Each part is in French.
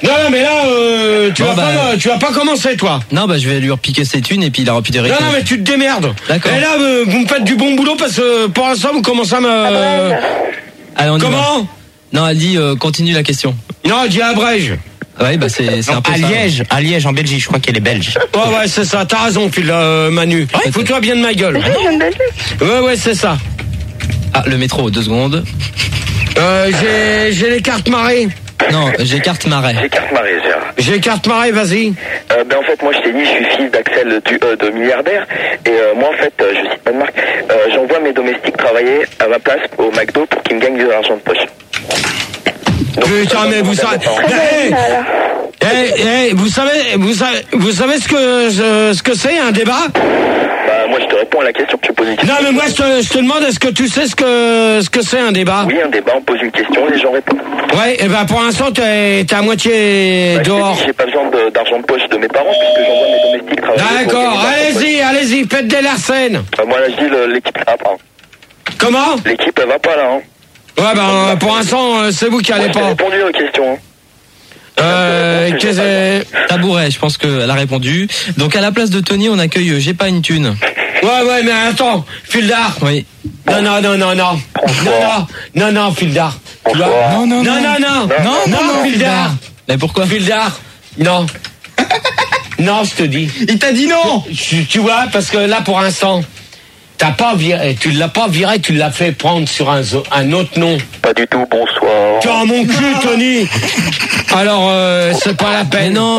Non, mais là, tu vas pas commencer, toi. Non, je vais lui repiquer ses thunes et puis il aura plus des récoltes. Non, mais tu te démerdes. D'accord. Et là, vous me faites du bon boulot parce que pour l'instant, vous commencez à me... Allez, on y Comment va. Non, elle dit continue la question. Non, elle dit à Brège. Ouais, c'est un peu à ça. À Liège, en Belgique, je crois qu'elle est belge. Ouais, c'est ça, t'as raison, Manu. Ouais, fous-toi bien de ma gueule. Ouais, c'est ça. Ah, le métro, 2 secondes. J'ai les cartes marées. Non, j'ai carte marais. J'ai carte marée, Gérard. J'ai carte marée, vas-y. En fait, moi, je t'ai dit, je suis fils d'Axel de milliardaire. Et moi, en fait, je cite pas de marque, j'envoie mes domestiques travailler à ma place au McDo pour qu'ils me gagnent de l'argent de poche. Donc, putain, mais vous savez... vous savez ce que c'est, un débat? Moi, je te réponds à la question que tu poses une question. Non, mais moi, je te demande, est-ce que tu sais ce que c'est, un débat? Oui, un débat, on pose une question, les gens répondent. Ouais, et pour l'instant, t'es à moitié dehors. J'ai pas besoin d'argent de poche de mes parents, puisque j'envoie mes domestiques travailler. D'accord, allez-y, faites des larcènes. Moi, là, je dis, l'équipe, va pas. Comment? L'équipe, elle va pas, là, Ouais, pour l'instant, c'est vous qui allez pas. J'ai répondu aux questions, Tabouret, je pense qu'elle a répondu. Donc à la place de Tony, on accueille J'ai pas une thune. Ouais, mais attends, Fildar. Oui. Non, Fildar. Non, Fildar. Mais pourquoi? Fildar. Non. Non, je te dis. Il t'a dit non. Tu vois, parce que là, pour l'instant, tu l'as pas viré, tu l'as fait prendre sur un autre nom. Pas du tout, bonsoir. Tu as mon cul, Tony. Alors, c'est pas la peine. Non,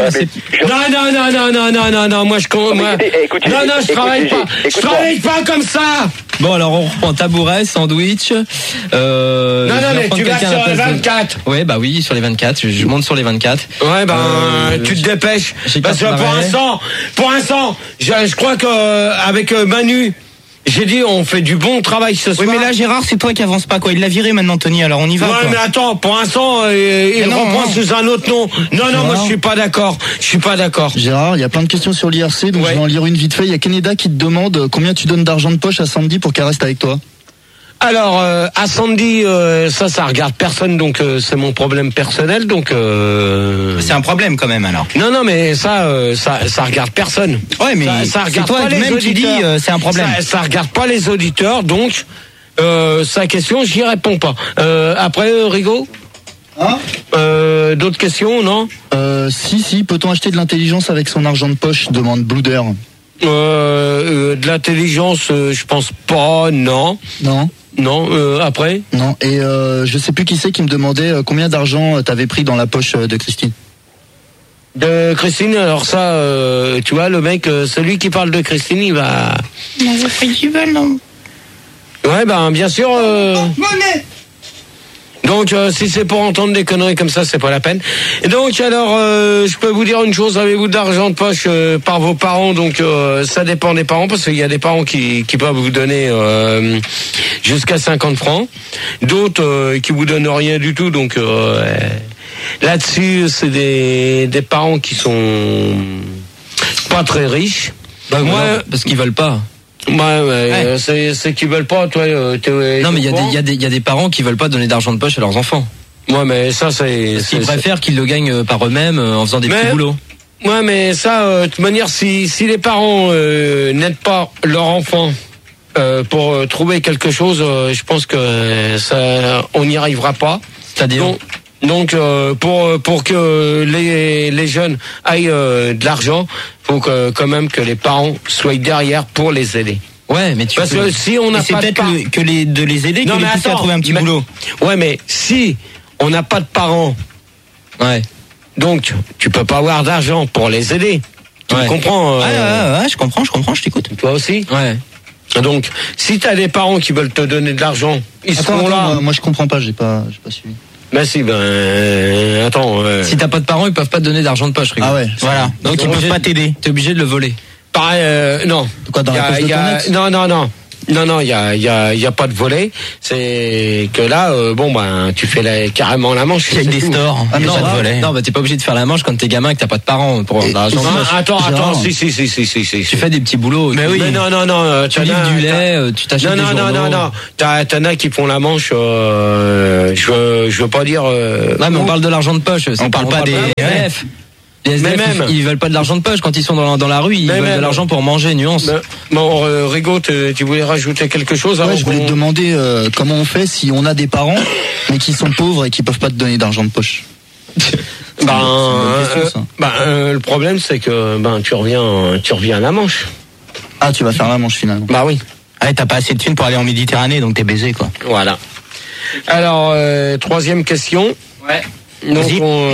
non, moi je travaille pas. Je travaille pas comme ça. Bon, alors on reprend tabouret, sandwich. Non, mais tu vas sur les 24. Ouais, oui, sur les 24. Je monte sur les 24. Ouais, tu te dépêches. Parce que pour l'instant, je crois que avec Manu, j'ai dit, on fait du bon travail ce soir. Oui, mais là, Gérard, c'est toi qui avance pas, quoi. Il l'a viré maintenant, Tony, alors on y va. Ouais, quoi. mais attends, pour l'instant, il reprend sous un autre nom. Non, moi, je suis pas d'accord. Gérard, il y a plein de questions sur l'IRC, donc je vais en lire une vite fait. Il y a Keneda qui te demande combien tu donnes d'argent de poche à Sandy pour qu'elle reste avec toi. Alors, à Sandy, ça regarde personne, donc c'est mon problème personnel, donc... C'est un problème quand même, alors. Non, mais ça regarde personne. Ouais, mais ça regarde c'est toi pas les même auditeurs. qui dis c'est un problème. Ça regarde pas les auditeurs, donc sa question, j'y réponds pas. Après, Rigaud, d'autres questions, non? Si, peut-on acheter de l'intelligence avec son argent de poche, demande Blouder. De l'intelligence, je pense pas, non. Non, après? Non, et je sais plus qui c'est qui me demandait combien d'argent t'avais pris dans la poche de Christine. De Christine, alors ça, tu vois, le mec, celui qui parle de Christine, il va... On avait pris du vol, non? Ouais, bien sûr... Donc, si c'est pour entendre des conneries comme ça, c'est pas la peine. Et donc, alors, je peux vous dire une chose, avez-vous de l'argent de poche par vos parents? Donc, ça dépend des parents, parce qu'il y a des parents qui peuvent vous donner jusqu'à 50 francs. D'autres qui vous donnent rien du tout, donc... là-dessus, c'est des parents qui sont pas très riches. Moi, parce qu'ils veulent pas. Ouais. C'est qu'ils veulent pas, toi. Non, mais il y a des parents qui veulent pas donner d'argent de poche à leurs enfants. Ouais, mais ça, c'est... Ils préfèrent qu'ils le gagnent par eux-mêmes en faisant des petits boulots. Ouais, mais ça, de toute manière, si les parents n'aident pas leur enfant pour trouver quelque chose, je pense que ça, on n'y arrivera pas. C'est-à-dire Donc pour que les jeunes aillent de l'argent, faut quand même que les parents soient derrière pour les aider. Ouais, mais parce que si on n'a pas de parents, que de les aider, que les pousser à trouver un petit boulot. Ouais, mais si on n'a pas de parents, ouais, donc tu peux pas avoir d'argent pour les aider. Tu comprends? Ouais, je comprends, je t'écoute. Toi aussi? Ouais. Donc, si t'as des parents qui veulent te donner de l'argent, ils seront là. Moi, je comprends pas, j'ai pas suivi. Attends. Si t'as pas de parents, ils peuvent pas te donner d'argent de poche, Rigaud. Ah ouais. Voilà. Donc ils peuvent pas t'aider. T'es obligé de le voler. Pareil, non. Quoi, dans la poche de ton ex ? Non. Non, il y a pas de volet. C'est que là, tu fais carrément la manche. Il y a des stores. Non, pas de volet. Non, t'es pas obligé de faire la manche quand t'es gamin et que t'as pas de parents pour l'argent. Attends, si. Tu fais des petits boulots. Mais oui. Mais non. Tu livres du lait, tu t'achètes des journaux. Non. T'en as qui font la manche. Je veux pas dire. Non, mais on parle de l'argent de poche. On parle pas des SDF. Les SDF, ils veulent pas de l'argent de poche quand ils sont dans la rue, ils veulent de l'argent pour manger, nuance. Bon, Rigaud, tu voulais rajouter quelque chose avant? Ouais, je voulais te demander comment on fait si on a des parents mais qui sont pauvres et qui peuvent pas te donner d'argent de poche. Le problème c'est que tu reviens à la Manche. Ah, tu vas faire la Manche finalement. Bah oui. Ah, t'as pas assez de thunes pour aller en Méditerranée, donc t'es baisé quoi. Voilà. Alors, troisième question. Ouais. Donc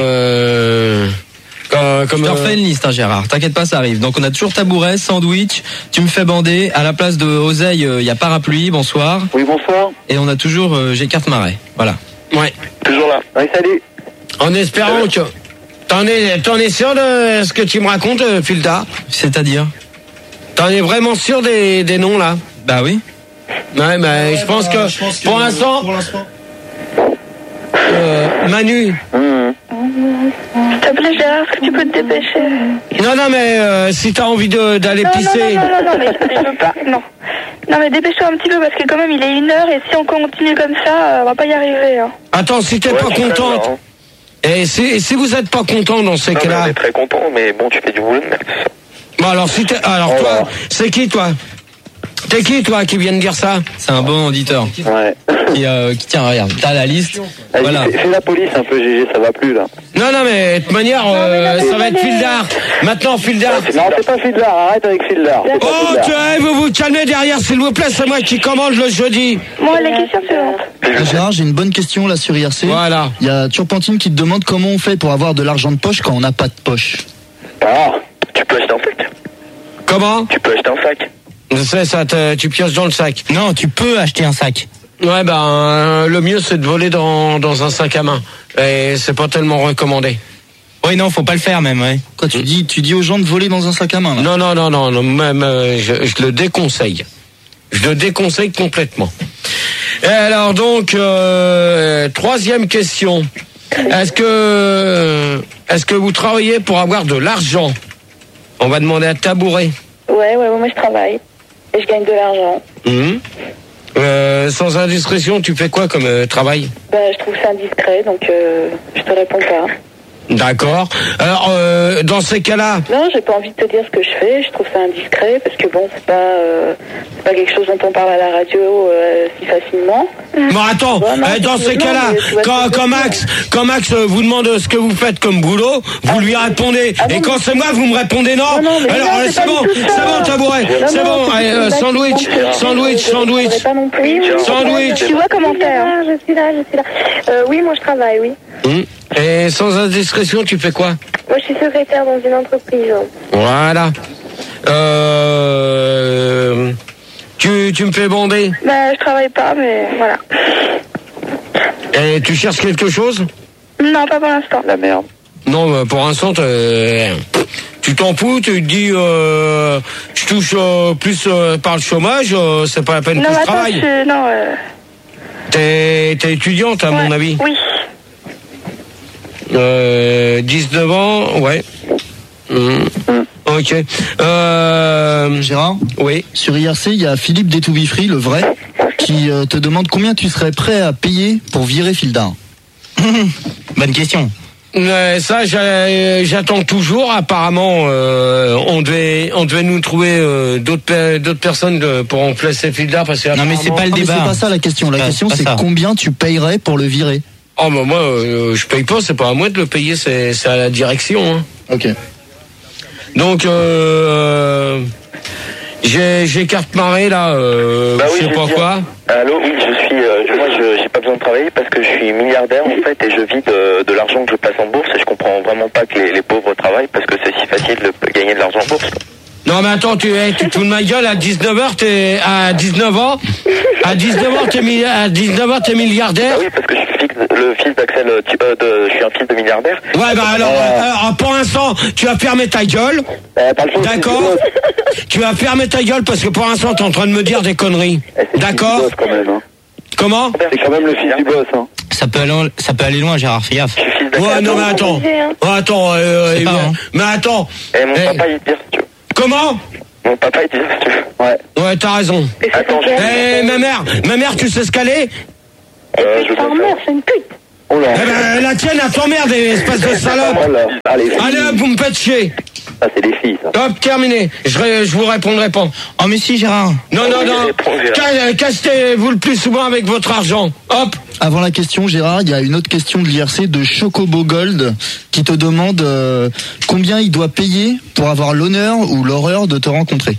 je te refais une liste, Gérard. T'inquiète pas, ça arrive. Donc on a toujours tabouret, sandwich. Tu me fais bander. À la place de oseille, il y a parapluie. Bonsoir. Oui, bonsour. Et on a toujours j'ai carte marais. Voilà. Ouais. Toujours là. Oui, salut. En espérant que t'en es sûr de ce que tu me racontes, Filda? C'est-à-dire? T'en es vraiment sûr des noms là? Bah oui. Ouais, mais je pense que pour l'instant. Manu. S'il te plaît, Gérard, est-ce que tu peux te dépêcher? Non, mais si t'as envie d'aller pisser. Non, mais je veux pas. Non, mais dépêche-toi un petit peu parce que quand même il est 1h et si on continue comme ça, on va pas y arriver. Hein. Attends, si t'es pas contente. Et si vous êtes pas content dans ces cas-là. On est très content, mais bon, tu fais du boulot de merde. Bon, alors toi, c'est qui toi? T'es qui toi qui vient de dire ça? C'est un bon auditeur. Ouais. Qui tient, regarde, t'as la liste. Allez, voilà. Fais la police un peu, GG, ça va plus là. Non, mais de toute manière, ça va être Fildar. Maintenant, Fildar. Non, c'est pas Fildar, arrête avec Fildar. Vous vous calmez derrière, s'il vous plaît, c'est moi qui commande le jeudi. Moi, les questions suivantes. Gérard, j'ai une bonne question là sur IRC. Voilà. Il y a Turpentine qui te demande comment on fait pour avoir de l'argent de poche quand on n'a pas de poche. Ah, tu peux acheter un sac. Comment? Tu peux acheter un sac. C'est ça, tu pioches dans le sac. Non, tu peux acheter un sac. Ouais, le mieux c'est de voler dans un sac à main. Et c'est pas tellement recommandé. Oui, non, faut pas le faire même, ouais. Quoi, tu dis aux gens de voler dans un sac à main là? Non, même je le déconseille. Je le déconseille complètement. Et alors donc, troisième question. Est-ce que vous travaillez pour avoir de l'argent? On va demander à Tabouret. Ouais, moi je travaille. Et je gagne de l'argent. Sans indiscrétion, tu fais quoi comme travail? Je trouve ça indiscret, donc je te réponds pas. D'accord. Alors, dans ces cas-là... Non, j'ai pas envie de te dire ce que je fais. Je trouve ça indiscret parce que bon, c'est pas quelque chose dont on parle à la radio si facilement. Bon, attends. Dans ces cas-là, quand Max vous demande ce que vous faites comme boulot, vous lui répondez. Et quand c'est moi, vous me répondez non. Alors, c'est bon, Tabouret. C'est bon. Allez, sandwich. Pas non plus. Sandwich. Tu vois comment faire? Je suis là. Oui, moi je travaille, oui. Et sans indiscrétion, tu fais quoi? Moi, je suis secrétaire dans une entreprise. Voilà. Tu me fais bander? Je travaille pas, mais voilà. Et tu cherches quelque chose? Non, pas pour l'instant. La merde. Non, pour l'instant, tu t'en fous, tu te dis, je touche plus par le chômage, c'est pas la peine que je travaille. T'es étudiante, à mon avis? Oui. 19 ans, ouais. Ok. Gérard? Oui. Sur IRC, il y a Philippe Détoubifri, le vrai, qui te demande combien tu serais prêt à payer pour virer Fildar. Bonne question. Ça, j'attends toujours. Apparemment, on devait nous trouver d'autres personnes pour remplacer Fildar parce que non, mais c'est pas le débat. C'est pas ça la question. La question, c'est combien tu payerais pour le virer. Oh, bah moi, je paye pas. C'est pas à moi de le payer. C'est à la direction. Hein. Ok. Donc, j'ai carte marée là. Je sais pas quoi. Allô, oui, moi, j'ai pas besoin de travailler parce que je suis milliardaire en fait et je vis de l'argent que je passe en bourse et je comprends vraiment pas que les pauvres travaillent parce que c'est si facile de gagner de l'argent en bourse. Non mais attends, tu te fous de ma gueule, à 19h, à 19 ans, t'es milliardaire. Ah oui, parce que je suis le fils d'Axel, je suis un fils de milliardaire. Ouais, alors, pour l'instant, tu as fermé ta gueule. Pas le faux. D'accord. tu vas fermer ta gueule parce que pour l'instant t'es en train de me dire des conneries. D'accord ? Quand même, hein. Comment ? C'est quand même le fils du boss, hein. Ça peut aller loin, Gérard, fais gaffe. Ouais, non mais attends. Attends, C'est pas, hein. mais attends. Mon papa, il tire, si tu veux. Comment ? Mon papa, il tire, si tu veux. Ouais. Ouais, t'as raison. Attends, Ma mère, tu sais ce qu'elle est ? je Ta mère, c'est une pute. Oh là. Eh ben, la tienne, elle t'emmerde, espèce de salope. Oh là. Allez, Allez hop, vous me faites chier. ça, c'est des filles, ça. Hop, terminé. Je vous répondrai pas. Oh, mais si, Gérard. Non. Castez-vous le plus souvent avec votre argent. Hop. Avant la question, Gérard, il y a une autre question de l'IRC de Chocobo Gold qui te demande combien il doit payer pour avoir l'honneur ou l'horreur de te rencontrer.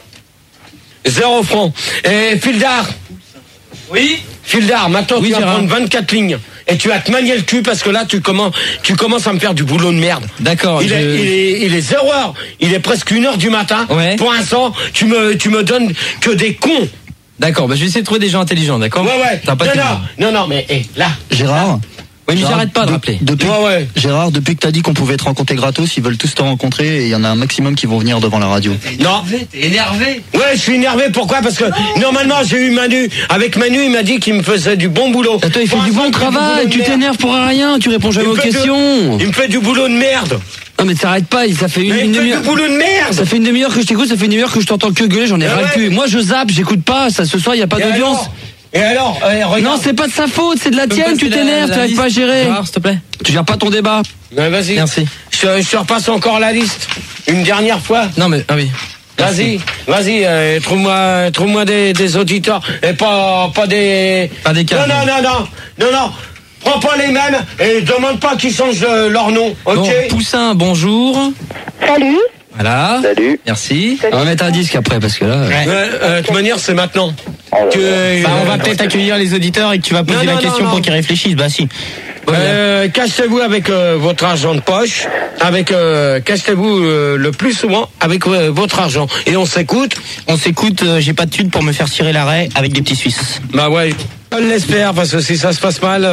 0 francs. Et Fildar. Oui. Fildar, maintenant Oui, tu vas Gérard. prendre 24 lignes. Et tu vas te manier le cul parce que là tu commences à me faire du boulot de merde. D'accord. Il est 0 heure. Il est presque 1h du matin. Ouais. Pour l'instant, tu me donnes que des cons. D'accord, bah je vais essayer de trouver des gens intelligents, d'accord ? Ouais. T'as pas Non, mais là. Gérard Oui, mais Gérard, j'arrête pas de rappeler. Ouais. Gérard, depuis que t'as dit qu'on pouvait te rencontrer gratos, ils veulent tous te rencontrer et il y en a un maximum qui vont venir devant la radio. Non. T'es énervé. Ouais, je suis énervé. Pourquoi ? Parce que normalement j'ai eu Manu. Avec Manu, il m'a dit qu'il me faisait du bon boulot. Attends, il fait Pour du bon l'instant, il fait travail, boulot de tu merde. t'énerves pour rien, tu réponds jamais aux questions. Il me fait du boulot de merde. Non mais t'arrêtes pas, ça fait Mais une il me fait du demi-heure. boulot de merde. Ça fait une demi-heure que je t'écoute, ça fait une demi-heure que je t'entends que gueuler, j'en ai Ah ras le ouais. cul. Moi je zappe, j'écoute pas, ça ce soir il y a pas d'audience. Et alors regarde. Non, c'est pas de sa faute, c'est de la tienne, tu t'énerves, tu n'arrives pas à gérer. S'il te plaît. Tu gères pas ton débat. Ouais, vas-y. Merci. Je te repasse encore la liste. Une dernière fois. Non mais ah oui. Vas-y, trouve-moi des auditeurs et pas des. Pas des cas. Non. Prends pas les mêmes et demande pas qu'ils changent leur nom. Ok. Bon, Poussin, bonjour. Salut. Voilà. Salut. Merci. On va mettre un disque après parce que là. De toute manière, c'est maintenant. On va peut-être accueillir les auditeurs et que tu vas poser la question pour qu'ils réfléchissent. Bah si. Cachez-vous avec votre argent de poche, cachez-vous le plus souvent avec votre argent. Et on s'écoute. J'ai pas de thunes pour me faire tirer l'arrêt avec des petits Suisses. Bah ouais, on l'espère parce que si ça se passe mal,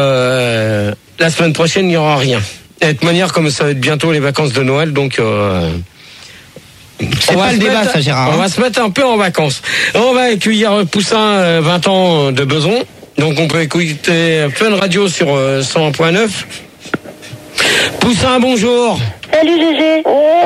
la semaine prochaine il n'y aura rien. Et de toute manière, comme ça va être bientôt les vacances de Noël, donc C'est pas le débat, ça, Gérard. On va se mettre un peu en vacances. On va accueillir Poussin, 20 ans de Beson. Donc on peut écouter Fun Radio sur 101.9. Poussin, bonjour. Salut GG.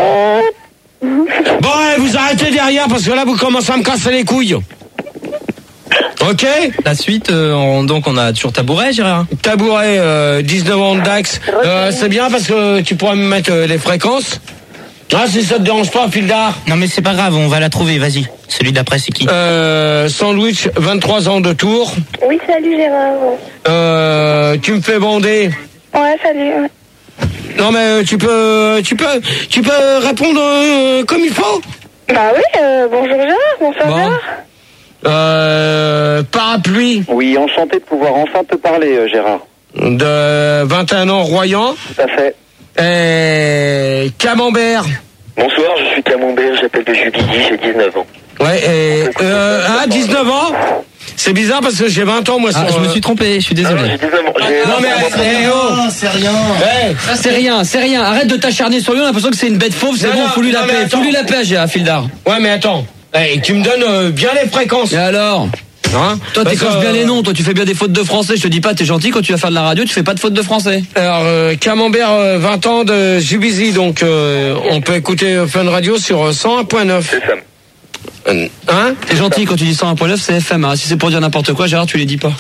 Bon, vous arrêtez derrière parce que là vous commencez à me casser les couilles. Ok. La suite, donc on a toujours Tabouret, Gérard. Tabouret, 19 ans de Dax. C'est bien parce que tu pourras me mettre les fréquences. Ah, si ça te dérange pas, Fildar. Non mais c'est pas grave, on va la trouver, vas-y. Celui d'après c'est qui? Sandwich, 23 ans de Tours. Oui, salut Gérard. Tu me fais bander. Ouais, salut. Non mais tu peux répondre comme il faut. Bah oui, bonjour Gérard, bonsoir Bon. Gérard. Parapluie Oui, enchanté de pouvoir enfin te parler, Gérard. de 21 ans Royan. Tout à fait. Et Camembert. Bonsoir, je suis Camembert, j'appelle de Jubilly, j'ai 19 ans. Ouais, et 19 ans. C'est bizarre parce que j'ai 20 ans moi. Ah, sur, je me suis trompé, je suis Ah non, désolé. j'ai 19 ans. Non mais c'est rien. C'est rien. Arrête de t'acharner sur lui, on a l'impression que c'est une bête fauve, c'est Non, bon, non, faut lui la non, mais paix. attends. Faut lui la paix, Gérard Fildar. Ouais mais attends. Tu me donnes bien les fréquences. Et alors? Hein Toi, Parce t'écorches que, bien les noms, toi, tu fais bien des fautes de français. Je te dis pas, t'es gentil, quand tu vas faire de la radio, tu fais pas de fautes de français. Alors, Camembert, 20 ans de Jubizy, donc on peut écouter Fun Radio sur 101.9. C'est ça. Hein T'es gentil, quand tu dis 101.9, c'est FM. Hein. Si c'est pour dire n'importe quoi, Gérard, tu les dis pas.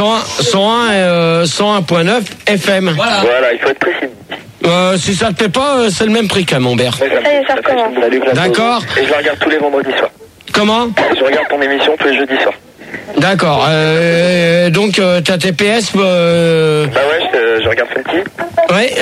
101.9 FM. Voilà. Voilà, il faut être précis. Si ça te plaît pas, c'est le même prix, Camembert. Ouais, Ça y est, ça recommence. Salut, Claude. D'accord. Et je la regarde tous les vendredis soirs. Comment Je regarde ton émission tous les jeudis soirs. D'accord. Donc, t'as tes PS. Bah ouais, je regarde Funky. Ouais,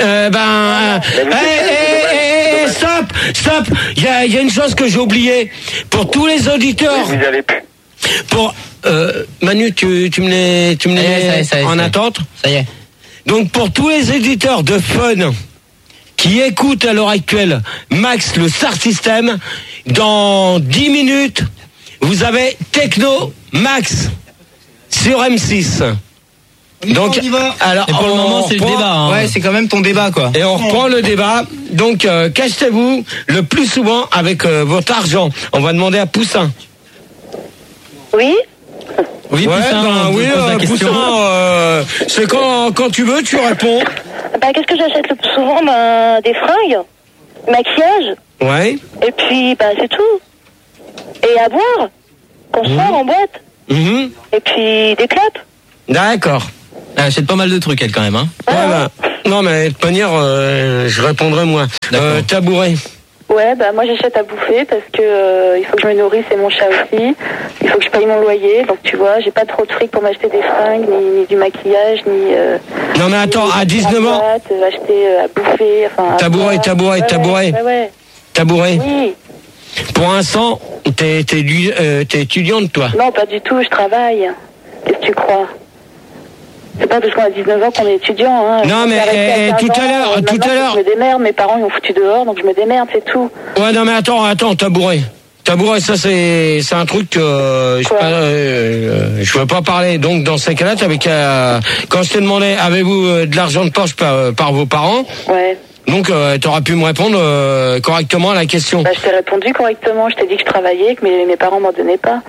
stop. Il y a une chose que j'ai oubliée. Pour tous les auditeurs. Vous y avez plus. Pour Manu, tu me les Ça y est, en attente. Ça y est. Donc pour tous les éditeurs de Fun qui écoutent à l'heure actuelle Max le Star System, dans 10 minutes, vous avez Techno Max sur M6. Donc, alors, et pour le moment, c'est le débat. Hein. Ouais, c'est quand même ton débat, quoi. Et on reprend le débat. Donc, qu'achetez-vous le plus souvent avec votre argent? On va demander à Poussin. Oui. Oui, Ouais, Poussin, on oui, pose la question. Poussin, c'est quand tu veux, tu réponds. Qu'est-ce que j'achète le plus souvent? Des fringues, maquillage, Ouais. et puis c'est tout. Et à boire, qu'on sort en boîte, Mhm. et puis des clopes. D'accord. Elle achète pas mal de trucs, elle, quand même. Hein. Ouais, non, mais de toute manière, je répondrai moi. Tabouret. Ouais, moi j'achète à bouffer parce que il faut que je me nourrisse et mon chat aussi. Il faut que je paye mon loyer, donc tu vois, j'ai pas trop de fric pour m'acheter des fringues, ni du maquillage, ni. Non mais attends, à 19 ans. Acheter à bouffer, enfin. Tabouret. Ouais. Tabouret. Oui. Pour l'instant, t'es étudiante, toi. Non, pas du tout. Je travaille. Qu'est-ce que tu crois? C'est pas parce qu'on a 19 ans qu'on est étudiant. Hein. Non, mais tout à l'heure. Je me démerde. Mes parents ils m'ont foutu dehors, donc je me démerde, c'est tout. Ouais, non mais attends, Tabouret. Tabouret, ça c'est un truc que je veux pas parler. Donc dans ces cas-là, quand je t'ai demandé avez-vous de l'argent de poche par vos parents? Ouais. Donc t'auras pu me répondre correctement à la question. Je t'ai répondu correctement. Je t'ai dit que je travaillais, que mes parents m'en donnaient pas.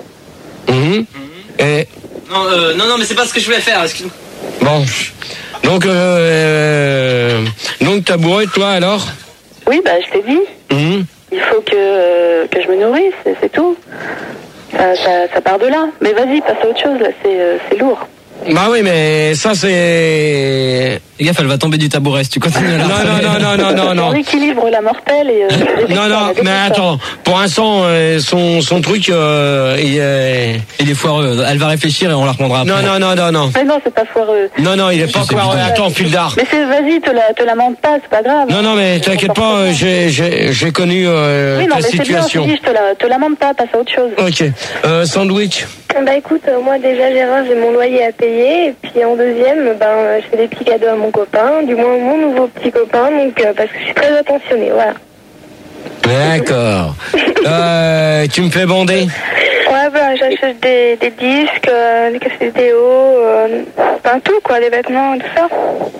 Et Non, mais c'est pas ce que je voulais faire. Excuse-moi. Bon. Donc Tabouret, toi alors? Oui, je t'ai dit. Il faut que je me nourrisse, c'est tout. Ça part de là. Mais vas-y, passe à autre chose, là, c'est lourd. Bah oui, mais ça c'est... Les gars, elle va tomber du tabouret si tu continues là. Non. On équilibre la mortelle et... non, mais attends, pour l'instant, son truc, il est foireux. Elle va réfléchir et on la reprendra après. Non. Mais non, c'est pas foireux. Non, il est pas foireux. Attends, fil d'art. Mais vas-y, te la mente pas, c'est pas grave. Non, mais t'inquiète pas, j'ai connu ta situation. Oui, non, mais c'est bien, je te la mente pas, passe à autre chose. Ok. Sandwich. Écoute, moi déjà Gérard, j'ai mon loyer à payer et puis en deuxième, je fais des petits cadeaux à mon copain, du moins mon nouveau petit copain, donc parce que je suis très attentionnée, voilà. D'accord. Tu me fais bander? Ouais, j'achète des disques, des cassettes vidéo, tout quoi, des vêtements, tout ça.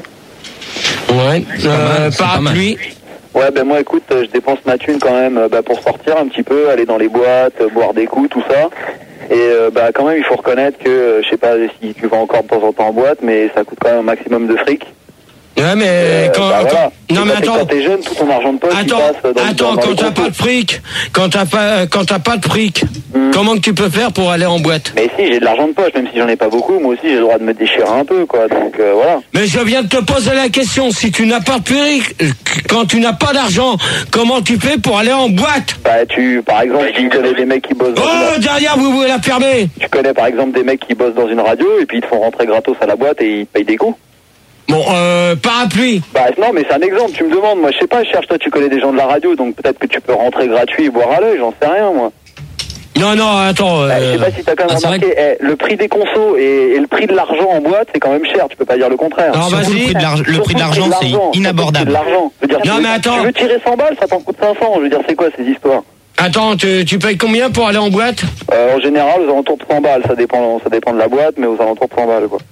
Ouais. Parapluie. Ouais, moi écoute, je dépense ma thune quand même pour sortir un petit peu, aller dans les boîtes, boire des coups, tout ça. Et quand même il faut reconnaître que je sais pas si tu vas encore de temps en temps en boîte, mais ça coûte quand même un maximum de fric. Ouais, mais voilà. Non, mais attends. Quand t'es jeune, tout ton argent de poche il passe dans quand t'as pas de fric, quand t'as pas de fric, comment que tu peux faire pour aller en boîte? Mais si, j'ai de l'argent de poche, même si j'en ai pas beaucoup, moi aussi j'ai le droit de me déchirer un peu, quoi. Donc voilà. Mais je viens de te poser la question. Si tu n'as pas de fric, quand tu n'as pas d'argent, comment tu fais pour aller en boîte? Par exemple, tu connais des mecs qui bossent dans derrière, vous pouvez la fermer. Tu connais par exemple des mecs qui bossent dans une radio et puis ils te font rentrer gratos à la boîte et ils te payent des coups. Bon, parapluie. Non, mais c'est un exemple, tu me demandes. Moi, je sais pas, je cherche, toi, tu connais des gens de la radio, donc peut-être que tu peux rentrer gratuit et boire à l'œil, j'en sais rien, moi. Non, attends. Je sais pas si t'as quand même remarqué, le prix des consos et le prix de l'argent en boîte, c'est quand même cher, tu peux pas dire le contraire. Non, vas-y. Le prix de l'argent, c'est inabordable. Non, mais attends. Tu veux tirer 100 balles, ça t'en coûte 500, je veux dire, c'est quoi ces histoires? Attends, tu payes combien pour aller en boîte? En général, aux alentours de 100 balles, ça dépend de la boîte, mais aux alentours de 100 balles, quoi.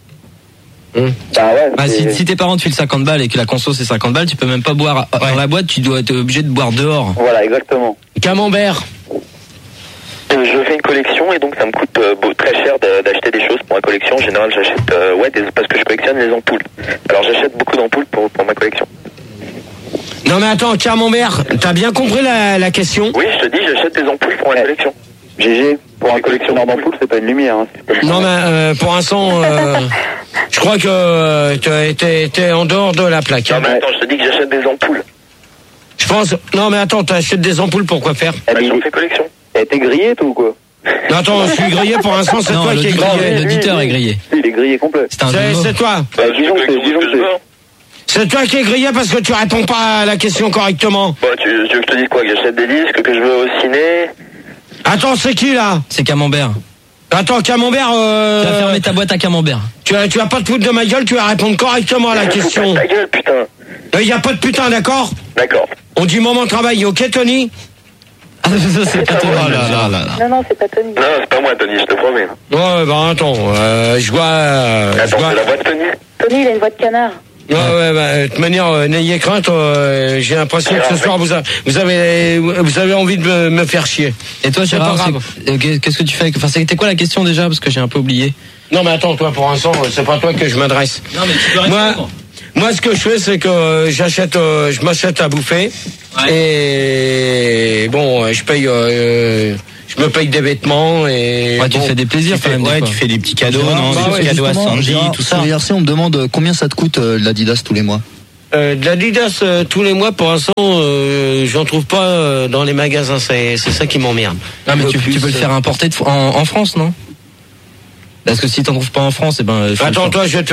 Si tes parents te filent 50 balles et que la conso c'est 50 balles, tu peux même pas boire dans la boîte, tu dois être obligé de boire dehors. Voilà, exactement. Camembert. Je fais une collection et donc ça me coûte très cher d'acheter des choses pour ma collection. En général, j'achète parce que je collectionne les ampoules. Alors j'achète beaucoup d'ampoules pour ma collection. Non mais attends, Camembert, t'as bien compris la question? Oui, je te dis, j'achète des ampoules pour ma collection. GG, pour un collectionneur d'ampoules, c'est pas une lumière. Hein, non mais pour l'instant, je crois que t'es en dehors de la plaque. Non mais attends, je te dis que j'achète des ampoules. Je pense... Non mais attends, t'achètes des ampoules pour quoi faire? J'en fais collection. T'es grillé toi ou quoi? Non attends, je suis grillé pour l'instant, c'est toi qui es grillé. L'auditeur est grillé. Il est grillé complet. C'est toi. Disons que c'est toi qui es grillé parce que tu réponds pas à la question correctement. Tu veux que je te dise quoi? Que j'achète des disques, que je vais au ciné? Attends, c'est qui là? C'est Camembert. Attends, Camembert... Tu vas fermer ta boîte à Camembert. Tu vas pas te foutre de ma gueule, tu vas répondre correctement à la question. Ta gueule, putain. Il y a pas de putain, d'accord? D'accord. On dit moment de travail, ok Tony? C'est pas Tony. Non, c'est pas Tony. Non, c'est pas moi, Tony, je te promets. Ouais, bah attends, je vois... Attends, c'est la voix de Tony. Tony, il a une voix de canard. Ouais, de toute manière, n'ayez crainte, j'ai l'impression que ce soir, vous avez envie de me faire chier. Et toi, Gérard, qu'est-ce que tu fais? Enfin, c'était quoi la question déjà? Parce que j'ai un peu oublié. Non, mais attends, toi, pour l'instant, c'est pas à toi que je m'adresse. Non, mais tu peux répondre. Moi, ce que je fais, c'est que je m'achète à bouffer. Ouais. Et bon, je me paye des vêtements et. Ouais, tu fais des plaisirs quand même. Ouais, tu fais des petits cadeaux, des petits cadeaux à Sandy, tout ça. Sur IRC, on me demande combien ça te coûte l'Adidas tous les mois. De l'Adidas tous les mois, pour l'instant, j'en trouve pas dans les magasins. C'est ça qui m'emmerde. Non, mais tu peux le faire importer en France, non? Parce que si t'en trouves pas en France, Attends, toi, je vais te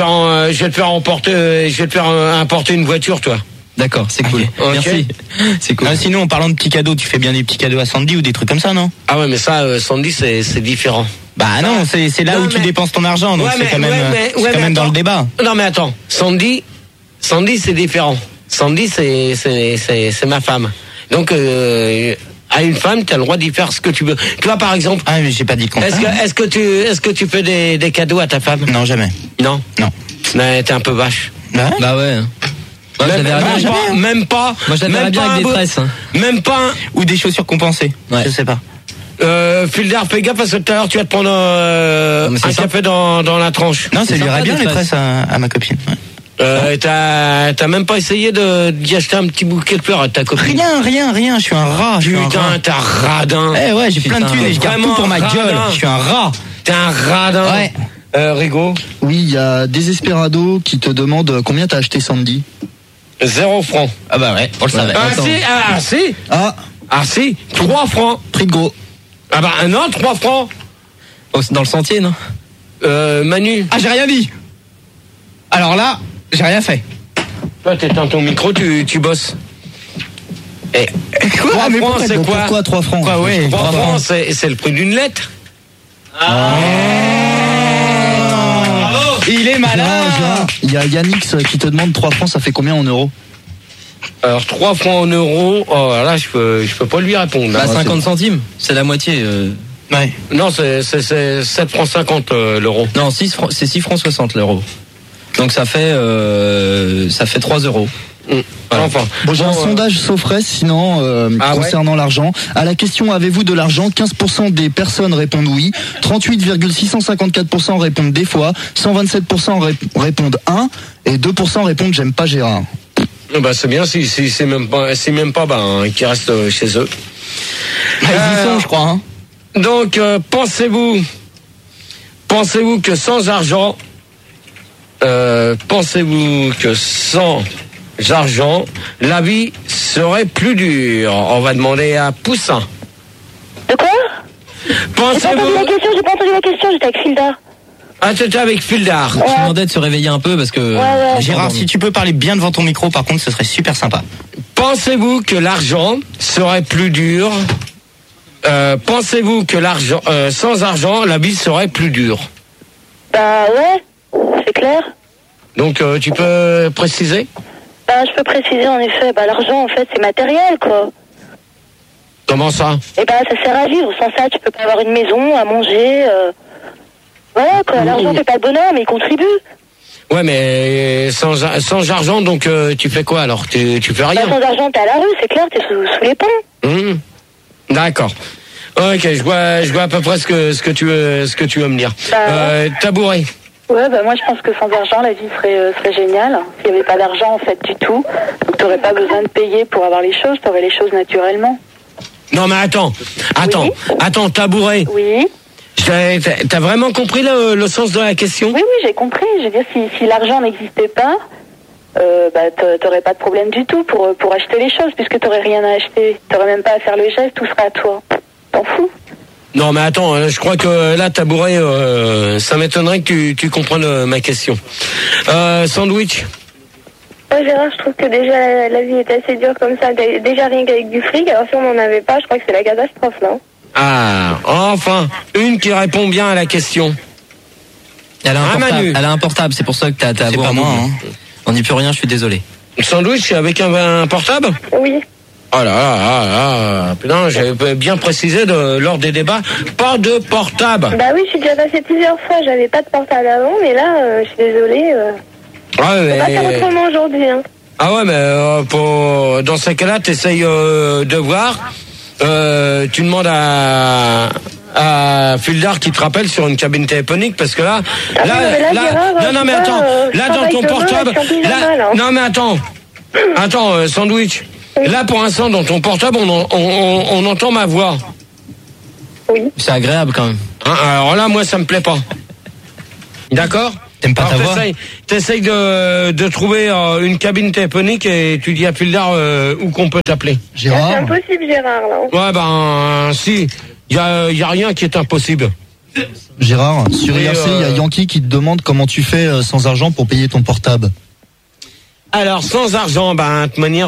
faire importer une voiture, toi. D'accord, c'est cool. Okay. Merci. C'est cool. Sinon, en parlant de petits cadeaux, tu fais bien des petits cadeaux à Sandy ou des trucs comme ça, non? Ah ouais, mais ça, Sandy, c'est différent. Bah non, c'est là où tu dépenses ton argent, donc c'est quand même dans le débat. Non, mais attends, Sandy, c'est différent. Sandy, c'est ma femme. Donc, à une femme, tu as le droit d'y faire ce que tu veux. Tu vois, par exemple. Ah, mais j'ai pas dit le contraire. Est-ce que tu fais des cadeaux à ta femme? Non, jamais. Non. Mais t'es un peu vache. Bah ouais. Même pas. Moi, je l'avais bien avec des tresses. Même pas. Ou des chaussures compensées. Ouais. Je sais pas. Filder, fais gaffe parce que tout à l'heure tu vas te prendre un café dans la tranche. Non, ça lui irait bien les tresses à ma copine. Ouais. T'as même pas essayé d'y acheter un petit bouquet de fleurs à ta copine? Rien, je suis un rat. Putain, t'es un radin. Eh ouais, j'ai plein de thunes et je garde tout pour ma gueule. Je suis un rat. T'es un radin. Ouais. Rigo? Oui, il y a Desesperado qui te demande combien t'as acheté Sandy. 0 francs. Ah bah ouais, on le savait. Si, 3 francs. Prix de gros. Ah bah non, 3 francs. Oh, c'est dans le sentier, non? Manu. Ah, j'ai rien dit. Alors là, j'ai rien fait. Toi, t'éteins ton micro, tu bosses. Et 3 francs, c'est quoi? Pourquoi 3 francs? 3 francs, c'est le prix d'une lettre. Il est malin. Il y a Yannix qui te demande 3 francs, ça fait combien en euros? Alors 3 francs en euros, là je peux pas lui répondre. Bah 50 centimes, c'est la moitié. Ouais. Non, c'est 7 francs 50 l'euro. Non, c'est 6 francs 60 l'euro. Donc ça fait 3 euros. Voilà. Enfin, bon, j'ai un sondage Sofres sinon concernant l'argent. À la question avez-vous de l'argent, 15% des personnes répondent oui, 38,654% répondent des fois, 127% répondent 1 et 2% répondent j'aime pas Gérard. Bah c'est bien si c'est même pas qui restent chez eux. Ils y sont, je crois. Hein. Donc pensez-vous que sans argent la vie serait plus dure? On va demander à Poussin. De quoi? J'ai pas entendu la question, j'étais avec Fildar. Ah, t'étais avec Fildar. Je demandais de se réveiller un peu parce que... Ouais. Gérard, si tu peux parler bien devant ton micro, par contre, ce serait super sympa. Pensez-vous que l'argent serait plus dur? Pensez-vous que sans argent, la vie serait plus dure? Bah ouais, c'est clair. Donc tu peux préciser? Bah je peux préciser en effet, l'argent en fait c'est matériel quoi. Comment ça? Et ça sert à vivre, sans ça tu peux pas avoir une maison, à manger. Voilà quoi, l'argent fait pas le bonheur mais il contribue. Ouais mais sans argent donc tu fais quoi alors? Tu fais rien? Sans argent t'es à la rue, c'est clair, t'es sous les ponts. D'accord. Ok, je vois à peu près ce que tu veux me dire. Tabouret. Ouais, moi je pense que sans argent la vie serait géniale. S'il n'y avait pas d'argent en fait du tout, donc t'aurais pas besoin de payer pour avoir les choses, t'aurais les choses naturellement. Non mais attends, Tabouret. Oui. T'as vraiment compris le sens de la question? Oui, j'ai compris. Je veux dire, si l'argent n'existait pas, t'aurais pas de problème du tout pour acheter les choses, puisque t'aurais rien à acheter. T'aurais même pas à faire le geste, tout serait à toi. T'en fous? Non mais attends, je crois que là Tabouret, ça m'étonnerait que tu comprennes ma question. Sandwich. Ouais Gérard, je trouve que déjà la vie est assez dure comme ça, déjà rien qu'avec du fric, alors si on n'en avait pas, je crois que c'est la catastrophe là. Ah, enfin, une qui répond bien à la question. Elle a un portable, c'est pour ça que t'as voix. C'est pas moi, hein. On n'y peut rien, je suis désolé. Sandwich avec un portable? Oui. Oh là, putain, j'ai bien précisé lors des débats, pas de portable. Bah oui, je suis déjà passé plusieurs fois, j'avais pas de portable avant, mais là, je suis désolée. On va faire autrement aujourd'hui. Hein. Ah ouais, mais dans ces cas-là, t'essayes de voir. Tu demandes à Fildar qui te rappelle sur une cabine téléphonique, parce que là, non mais attends, là dans ton portable, non mais attends, Sandwich. Là, pour l'instant, dans ton portable, on entend ma voix. Oui. C'est agréable quand même. Hein, alors là, moi, ça me plaît pas. D'accord ? T'aimes pas ta voix ? T'essayes de trouver une cabine téléphonique et tu dis à Fildar où qu'on peut t'appeler. Gérard. C'est impossible, Gérard, là. Ouais, si. Y a rien qui est impossible. Gérard, sur IRC, il y a Yankee qui te demande comment tu fais sans argent pour payer ton portable. Alors, sans argent, de toute manière,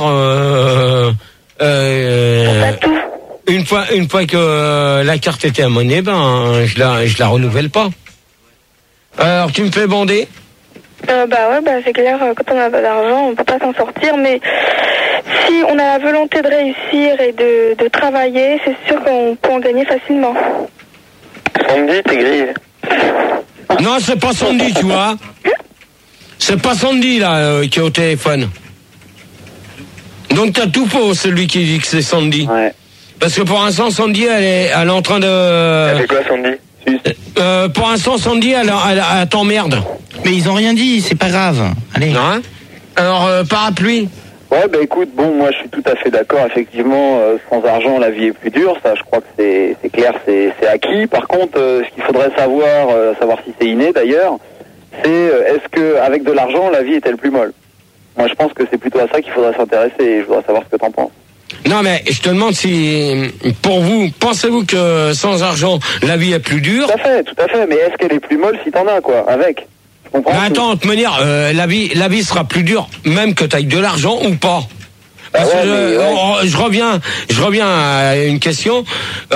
une fois que la carte était à monnaie, je la renouvelle pas. Alors, tu me fais bander? C'est clair, quand on n'a pas d'argent, on peut pas s'en sortir, mais si on a la volonté de réussir et de travailler, c'est sûr qu'on peut en gagner facilement. Sandy, t'es grillé. Non, c'est pas Sandy, tu vois. C'est pas Sandy, là, qui est au téléphone. Donc t'as tout faux, celui qui dit que c'est Sandy. Ouais. Parce que pour l'instant, Sandy, elle est en train de... Elle fait quoi, Sandy? Pour l'instant, Sandy, elle t'emmerde. Mais ils ont rien dit, c'est pas grave. Allez. Non. Alors, parapluie. Ouais, écoute, moi je suis tout à fait d'accord, effectivement, sans argent la vie est plus dure, ça je crois que c'est clair, c'est acquis. Par contre, ce qu'il faudrait savoir si c'est inné d'ailleurs, c'est est-ce que avec de l'argent la vie est-elle plus molle? Moi je pense que c'est plutôt à ça qu'il faudrait s'intéresser et je voudrais savoir ce que t'en penses. Non mais je te demande si, pour vous, pensez-vous que sans argent la vie est plus dure? Tout à fait, mais est-ce qu'elle est plus molle si t'en as quoi, avec? Attends, de manière, la vie sera plus dure, même que tu aies de l'argent ou pas. Parce que je reviens à une question.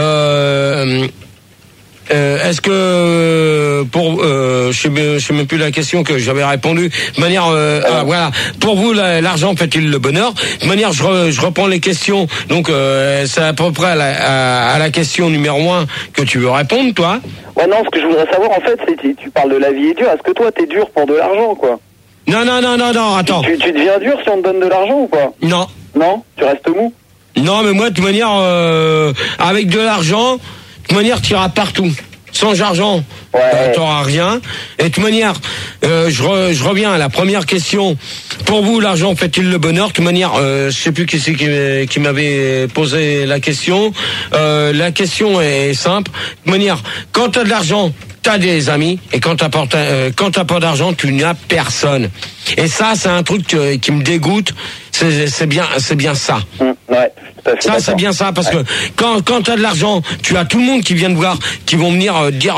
Est-ce que je sais même plus la question que j'avais répondu. De manière, voilà. Pour vous, l'argent fait-il le bonheur? De manière, je reprends les questions. Donc, c'est à peu près à la question numéro 1 que tu veux répondre, toi. Ouais, non, ce que je voudrais savoir, en fait, c'est tu parles de la vie est dure. Est-ce que toi, t'es dur pour de l'argent, quoi? Non, attends. Tu deviens dur si on te donne de l'argent ou pas? Non. Non? Tu restes mou? Non, mais moi, de toute manière, avec de l'argent, de toute manière, tu iras partout. Sans argent, t'auras rien. Et de toute manière, je reviens à la première question. Pour vous, l'argent fait-il le bonheur? De toute manière, je sais plus qui c'est qui m'avait posé la question. La question est simple. De toute manière, quand t'as de l'argent, t'as des amis, et quand t'as pas d'argent, tu n'as personne. Et ça, c'est un truc qui me dégoûte. C'est bien ça. Ouais. Ça, c'est bien ça, parce que quand t'as de l'argent, tu as tout le monde qui vient te voir, qui vont venir dire,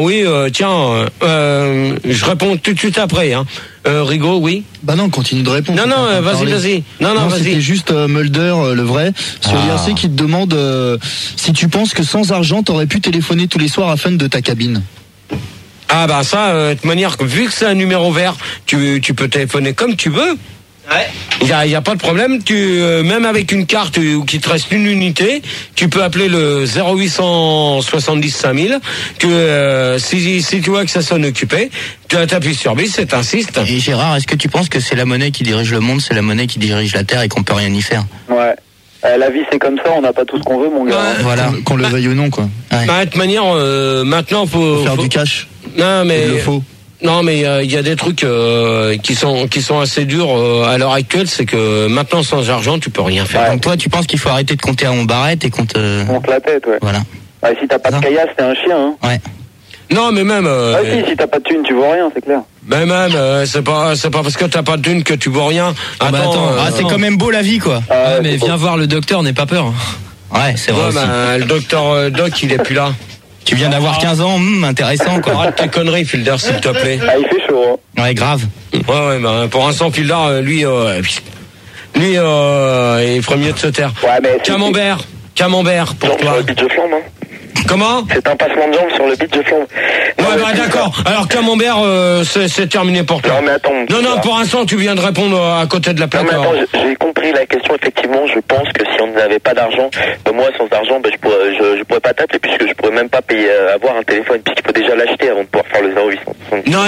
je réponds tout de suite après, hein. Rigaud, oui. Non, continue de répondre. Non, vas-y. Non, vas-y. C'était juste Mulder, le vrai, sur l'IRC qui te demande si tu penses que sans argent, t'aurais pu téléphoner tous les soirs à Fun de ta cabine. Ah de toute manière, vu que c'est un numéro vert, tu peux téléphoner comme tu veux. Ouais. Il y a pas de problème. Même avec une carte où qu'il te reste une unité, tu peux appeler le 0870 5000. Si tu vois que ça sonne occupé, tu appuies sur bis et t'insistes. Et Gérard, est-ce que tu penses que c'est la monnaie qui dirige le monde, c'est la monnaie qui dirige la terre et qu'on peut rien y faire? Ouais. La vie c'est comme ça, on n'a pas tout ce qu'on veut, mon gars. Ouais. Voilà, qu'on le veuille ou non, quoi. Ouais. De toute manière, maintenant faut faire du cash. Non mais il le faut. Non, mais il y a des trucs qui sont assez durs à l'heure actuelle, c'est que maintenant sans argent tu peux rien faire. Ouais. Donc toi tu penses qu'il faut arrêter de compter à mon barrette et qu'on te... On te la tête, ouais. Voilà. Ouais, si t'as pas de caillasse, t'es un chien, hein. Ouais. Non, mais même. Si t'as pas de thune, tu vois rien, c'est clair. Mais même, c'est pas parce que t'as pas de thune que tu vois rien. Attends, c'est quand même beau la vie, quoi. Mais viens voir le docteur, n'aie pas peur. Ouais, c'est vrai. Le docteur Doc, il est plus là. Tu viens d'avoir 15 ans, intéressant, quoi. Arrête tes conneries, Fildar, s'il te plaît. Il fait chaud, hein. Ouais, grave. Ouais, pour l'instant, Fildar, lui, il ferait mieux de se taire. Ouais, mais Camembert, pour toi. Sur le beach de Flandre, hein. Comment? C'est un passement de jambes sur le beach de Flandre. Ouais, d'accord. Alors, Camembert, c'est terminé pour toi. Non, mais attends. Non, pour l'instant, tu viens de répondre à côté de la plaque. Non, mais attends, j'ai compris. compris la question. Effectivement, je pense que si on n'avait pas d'argent, moi sans argent, je pourrais pas t'appeler puisque je pourrais même pas payer, avoir un téléphone puisqu'il faut déjà l'acheter avant de pouvoir faire le 0800. Non.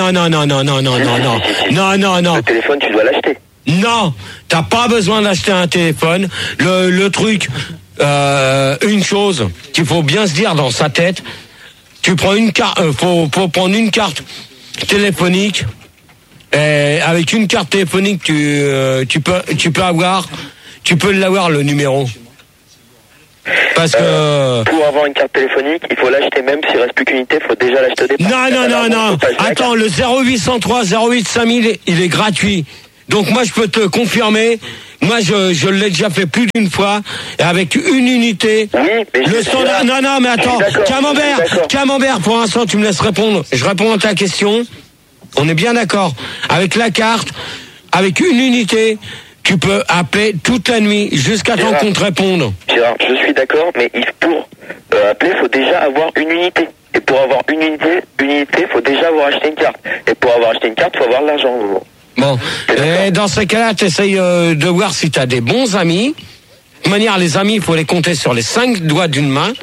Le téléphone, tu dois l'acheter. Non, t'as pas besoin d'acheter un téléphone. Le truc, une chose qu'il faut bien se dire dans sa tête, tu prends une carte, faut prendre une carte téléphonique. Et avec une carte téléphonique, tu peux l'avoir le numéro. Parce que pour avoir une carte téléphonique, il faut l'acheter même s'il reste plus qu'une unité, il faut déjà l'acheter au départ. Non. Attends, le 0803 08 5000, il est gratuit. Donc moi je peux te confirmer. Moi je l'ai déjà fait plus d'une fois et avec une unité. Oui, mais le standard. Non, mais attends, Camembert, pour l'instant tu me laisses répondre. Je réponds à ta question. On est bien d'accord. Avec la carte, avec une unité, tu peux appeler toute la nuit jusqu'à temps qu'on te réponde. Gérard, je suis d'accord, mais pour appeler, il faut déjà avoir une unité. Et pour avoir une unité, il faut déjà avoir acheté une carte. Et pour avoir acheté une carte, il faut avoir de l'argent. Bon, et dans ces cas-là, tu essayes de voir si tu as des bons amis. De toute manière, les amis, il faut les compter sur les 5 doigts d'une main.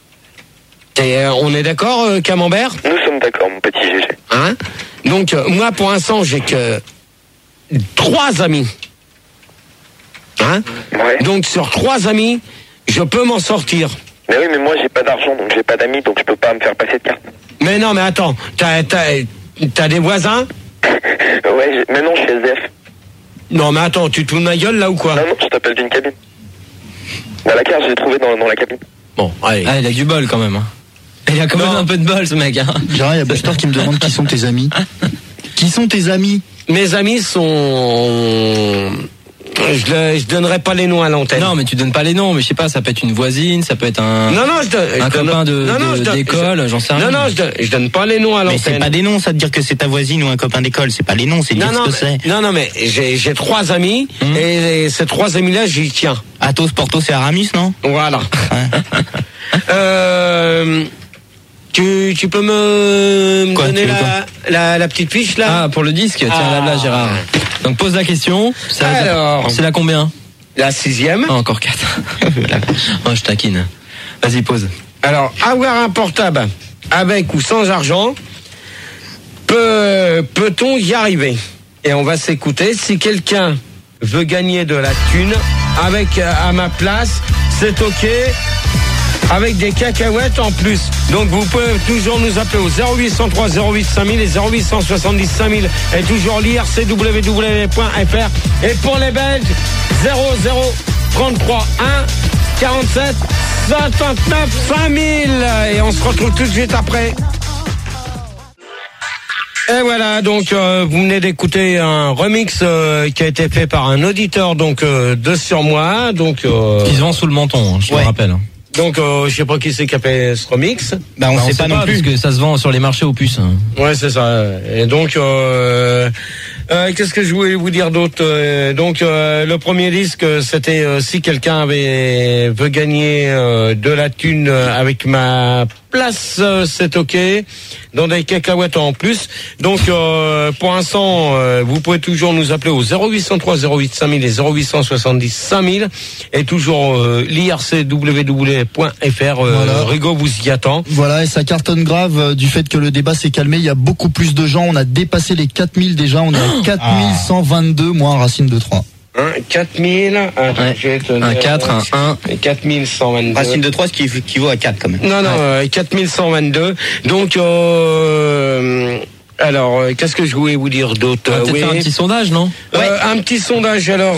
On est d'accord, Camembert ? Nous sommes d'accord, mon petit GG. Hein ? Donc, moi, pour l'instant, j'ai que 3 amis. Hein ? Ouais. Donc, sur 3 amis, je peux m'en sortir. Mais oui, mais moi, j'ai pas d'argent, donc j'ai pas d'amis, donc je peux pas me faire passer de carte. Mais non, mais attends, t'as des voisins ? Ouais, mais non, je suis SDF. Non, mais attends, tu te fous de ma gueule, là, ou quoi ? Non, je t'appelle d'une cabine. Dans la carte, je l'ai trouvé dans la cabine. Bon, allez. Ah, il a du bol, quand même. Il a quand même un peu de bol, ce mec. Gérard, il y a Buster qui me demande qui sont tes amis. Qui sont tes amis ? Mes amis sont... Je donnerai pas les noms à l'antenne. Non, mais tu donnes pas les noms, mais je sais pas, ça peut être une voisine, ça peut être un copain d'école, j'en sais rien. Non, je donne pas les noms à l'antenne. Mais c'est pas des noms, ça de dire que c'est ta voisine ou un copain d'école, c'est pas les noms, c'est dire ce que c'est. Non, mais j'ai 3 amis, et ces 3 amis-là, j'y tiens. Athos, Porthos et Aramis, non ? Voilà. Tu peux me donner la petite fiche, là ? Ah, pour le disque, tiens, là, Gérard. Donc pose la question. Alors, c'est la combien ? La 6e. Ah, encore 4. Oh, je taquine. Vas-y, pose. Alors, avoir un portable avec ou sans argent, peut-on y arriver ? Et on va s'écouter. Si quelqu'un veut gagner de la thune avec à ma place, c'est ok. Avec des cacahuètes en plus. Donc vous pouvez toujours nous appeler au 0803 08 5000 et 0870 5000 et toujours lire www.fr. Et pour les Belges, 0033 1 47 59 5000. Et on se retrouve tout de suite après. Et voilà, donc vous venez d'écouter un remix qui a été fait par un auditeur donc de Sur Moi, donc qui se vend sous le menton, je te rappelle. Donc je sais pas qui c'est qui a fait ce remix. On sait pas non plus parce que ça se vend sur les marchés aux puces. Ouais, c'est ça. Et donc qu'est-ce que je voulais vous dire d'autre donc le premier disque c'était si quelqu'un veut gagner de la thune avec ma place, c'est ok, dans des cacahuètes en plus. Donc pour l'instant vous pouvez toujours nous appeler au 0803 08 5000 et 0870 5000 et toujours l'IRCW.fr. Voilà. Rigaud vous y attend. Voilà, et ça cartonne grave du fait que le débat s'est calmé. Il y a beaucoup plus de gens. On a dépassé les 4000 déjà. On est à 4122, moins Racine de 3. 4000, un 4, un 1. 4122. Racine de 3, ce qui équivaut à 4 quand même. Non, 4122. Donc, alors, qu'est-ce que je voulais vous dire d'autre? On va peut-être faire un petit sondage, non? Un petit sondage, alors,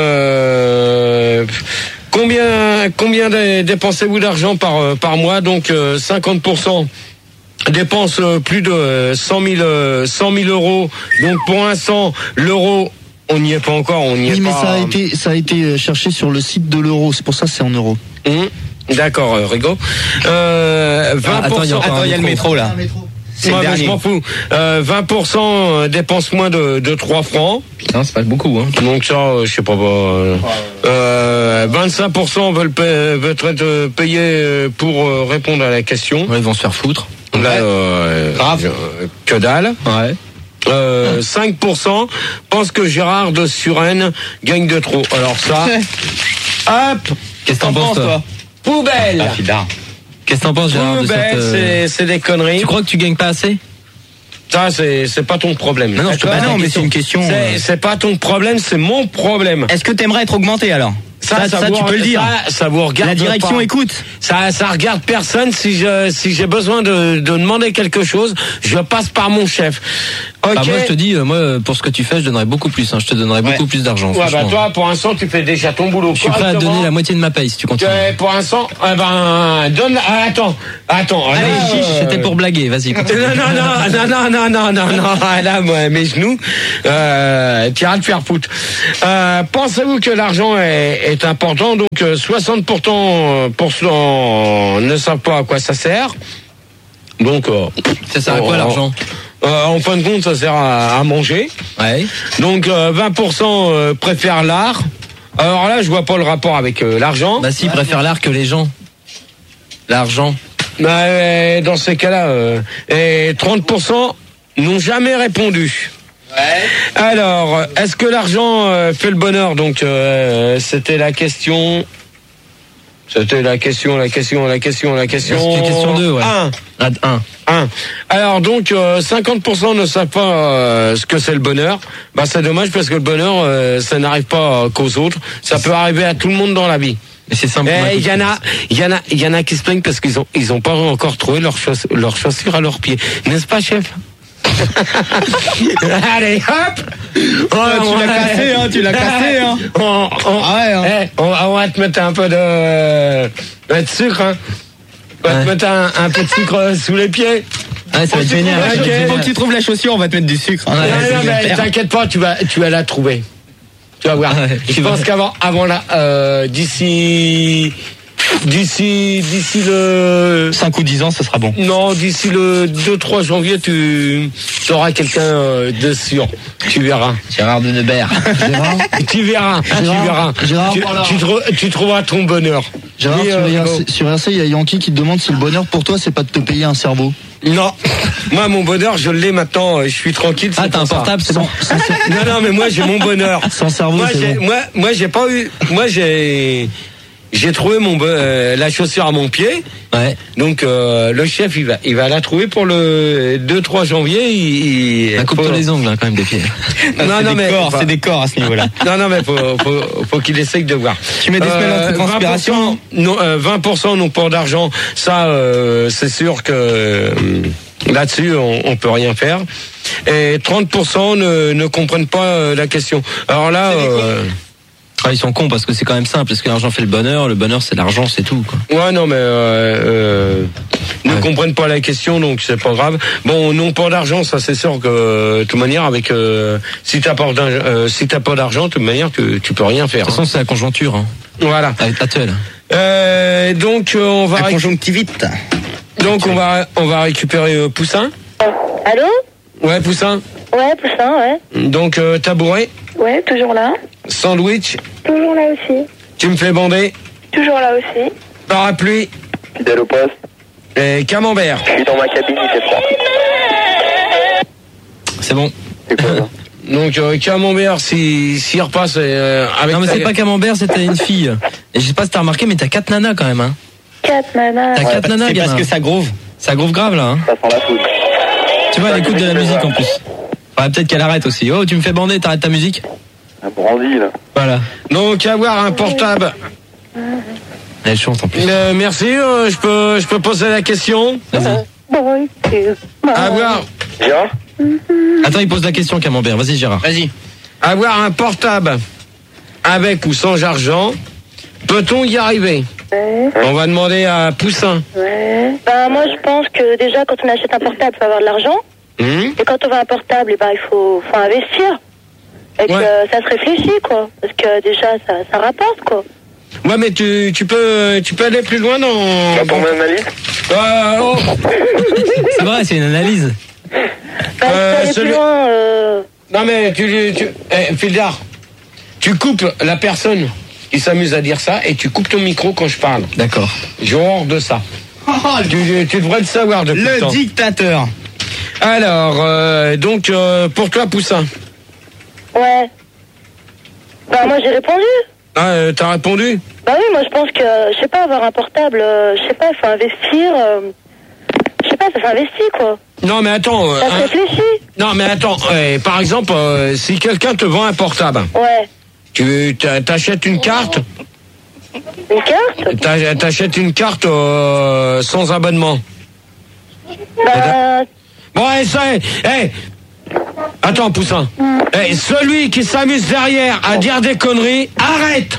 combien dépensez-vous d'argent par mois? Donc, 50% dépense plus de 100 000 euros. Donc, pour l'instant, l'euro, on n'y est pas encore, Oui, mais ça a été cherché sur le site de l'euro, c'est pour ça que c'est en euros. D'accord, Rigaud. 20%. Attends, il y a le métro là. Moi, je m'en fous. 20% dépense moins de 3 francs. Non, c'est pas beaucoup, hein. Donc ça, je sais pas. 25% veulent être payés pour répondre à la question. Ouais, ils vont se faire foutre. Là, grave. Que dalle. Ouais. 5% pensent que Gérard de Suresnes gagne de trop. Alors ça, hop. Qu'est-ce que t'en penses, toi? Poubelle. Qu'est-ce que t'en penses, Gérard? Poubelle, c'est des conneries. Tu crois que tu gagnes pas assez? Ça, c'est pas ton problème. Non, mais c'est une question. C'est pas ton problème, c'est mon problème. Est-ce que t'aimerais être augmenté alors? Ça, tu peux le dire. Ça vous regarde. La direction pas. écoute. Ça regarde personne. Si j'ai besoin de demander quelque chose, je passe par mon chef. Ok. Moi, je te dis, pour ce que tu fais, je donnerais beaucoup plus. Je te donnerais beaucoup plus d'argent. Ouais, toi, pour l'instant, tu fais déjà ton boulot. Je suis prêt à te donner la moitié de ma paye si tu continues. Pour l'instant, donne. Attends. Allez, c'était pour blaguer. Vas-y. Non. Là, moi, mes genoux. Tu iras te faire foutre. Pensez-vous que l'argent est important? Donc 60% ne savent pas à quoi ça sert. Donc ça sert à quoi l'argent? En fin de compte, ça sert à manger. Ouais. Donc 20% préfèrent l'art. Alors là, je vois pas le rapport avec l'argent. Bah si, ils préfèrent l'art que les gens. L'argent. Dans ces cas-là, et 30% n'ont jamais répondu. Ouais. Alors, est-ce que l'argent fait le bonheur? Donc, c'était la question. C'était la question. C'était question 2, ouais. 1. Alors donc 50% ne savent pas ce que c'est le bonheur. Bah c'est dommage parce que le bonheur ça n'arrive pas qu'aux autres. Ça peut arriver à tout le monde dans la vie. Mais c'est simple. Il y en a qui se plaignent parce qu'ils ont pas encore trouvé leurs chaussures à leurs pieds. N'est-ce pas, chef? Allez, hop! Tu l'as cassé. On va te mettre un peu de sucre, hein. On va te mettre un peu de sucre sous les pieds. Ouais, ça va être génial. Faut que tu trouves la chaussure, on va te mettre du sucre. Non, mais t'inquiète pas, tu vas la trouver. Tu vas voir. Je pense qu'avant là, d'ici le 5 ou 10 ans, ce sera bon. Non, d'ici le 2-3 janvier, tu auras quelqu'un de sûr. Tu verras. Gérard de Nebert. Tu verras. Gérard, tu trouveras ton bonheur. Gérard, sur RC, il y a Yankee qui te demande si le bonheur pour toi, c'est pas de te payer un cerveau. Non, moi mon bonheur je l'ai maintenant, je suis tranquille. Ah, t'as un portable, c'est bon. Non, mais moi j'ai mon bonheur. Sans cerveau, moi j'ai pas eu, j'ai trouvé la chaussure à mon pied. Ouais. Donc le chef il va la trouver pour le 2-3 janvier. Coupe-toi les ongles quand même des pieds. C'est des corps à ce niveau-là. Non mais faut qu'il essaye de voir. Tu mets des semelles d'anti-transpiration. 20% n'ont pas d'argent. Ça c'est sûr que là-dessus on peut rien faire. Et 30% ne comprennent pas la question. Alors là. Ils sont cons parce que c'est quand même simple. Est-ce que l'argent fait le bonheur c'est l'argent, c'est tout, quoi. Ouais, non, mais ne comprennent pas la question, donc c'est pas grave. Bon, non pas d'argent, ça c'est sûr que de toute manière, avec si t'as pas d'argent, de toute manière, tu peux rien faire. De toute façon, c'est la conjoncture. Hein. Voilà. Actuelle. Donc on va. La conjonctivite. Donc on va récupérer Poussin. Allô? Ouais, Poussin. Ouais, Poussin, ouais. Donc tabouret. Ouais, toujours là. Sandwich. Toujours là aussi. Tu me fais bander. Toujours là aussi. Parapluie. Fidèle au poste. Et camembert. Je suis dans ma cabine, il fait froid. C'est bon. C'est quoi, là? Donc camembert, s'il repasse avec. Non mais c'est pas camembert, c'était une fille. Et je sais pas si t'as remarqué, mais t'as 4 nanas quand même, hein. 4 nanas. T'as 4 nanas, c'est gamin. parce que ça groove. Ça groove grave là, hein. Ça sent la foudre. Tu vois, elle écoute de la musique en plus. Ouais, peut-être qu'elle arrête aussi. Oh, tu me fais bander, t'arrêtes ta musique. Un brandy, là. Voilà. Donc avoir un portable. Elle chante en plus. Merci, je peux poser la question. Vas-y. Avoir. Gérard? Attends, il pose la question, Camembert. Vas-y, Gérard. Vas-y. Avoir un portable avec ou sans argent, peut-on y arriver? Ouais. On va demander à Poussin. Ouais. Ben, moi, je pense que déjà, quand on achète un portable, il faut avoir de l'argent. Et quand on veut un portable, il faut investir. Et que ça se réfléchit, quoi. Parce que déjà, ça rapporte, quoi. Ouais, mais tu peux aller plus loin dans. Pas pour mon analyse? C'est vrai, c'est une analyse. Aller plus loin. Non, mais Fildar, tu coupes la personne qui s'amuse à dire ça et tu coupes ton micro quand je parle. D'accord. J'ai horreur de ça. Tu devrais le savoir depuis le temps. Dictateur. Alors, donc, pour toi, Poussin. Ouais. Bah, moi, j'ai répondu. Ah, t'as répondu? Bah oui, moi, je pense que, je sais pas, avoir un portable, je sais pas, il faut investir, je sais pas, ça s'investit, quoi. Non, mais attends. Ça se réfléchit. Non, mais attends, par exemple, si quelqu'un te vend un portable. Ouais. Tu t'achètes une carte? Une carte? T'achètes une carte sans abonnement. Bah... Bon, allez, ça est. Hey, attends, Poussin. Hey, celui qui s'amuse derrière à dire des conneries, arrête.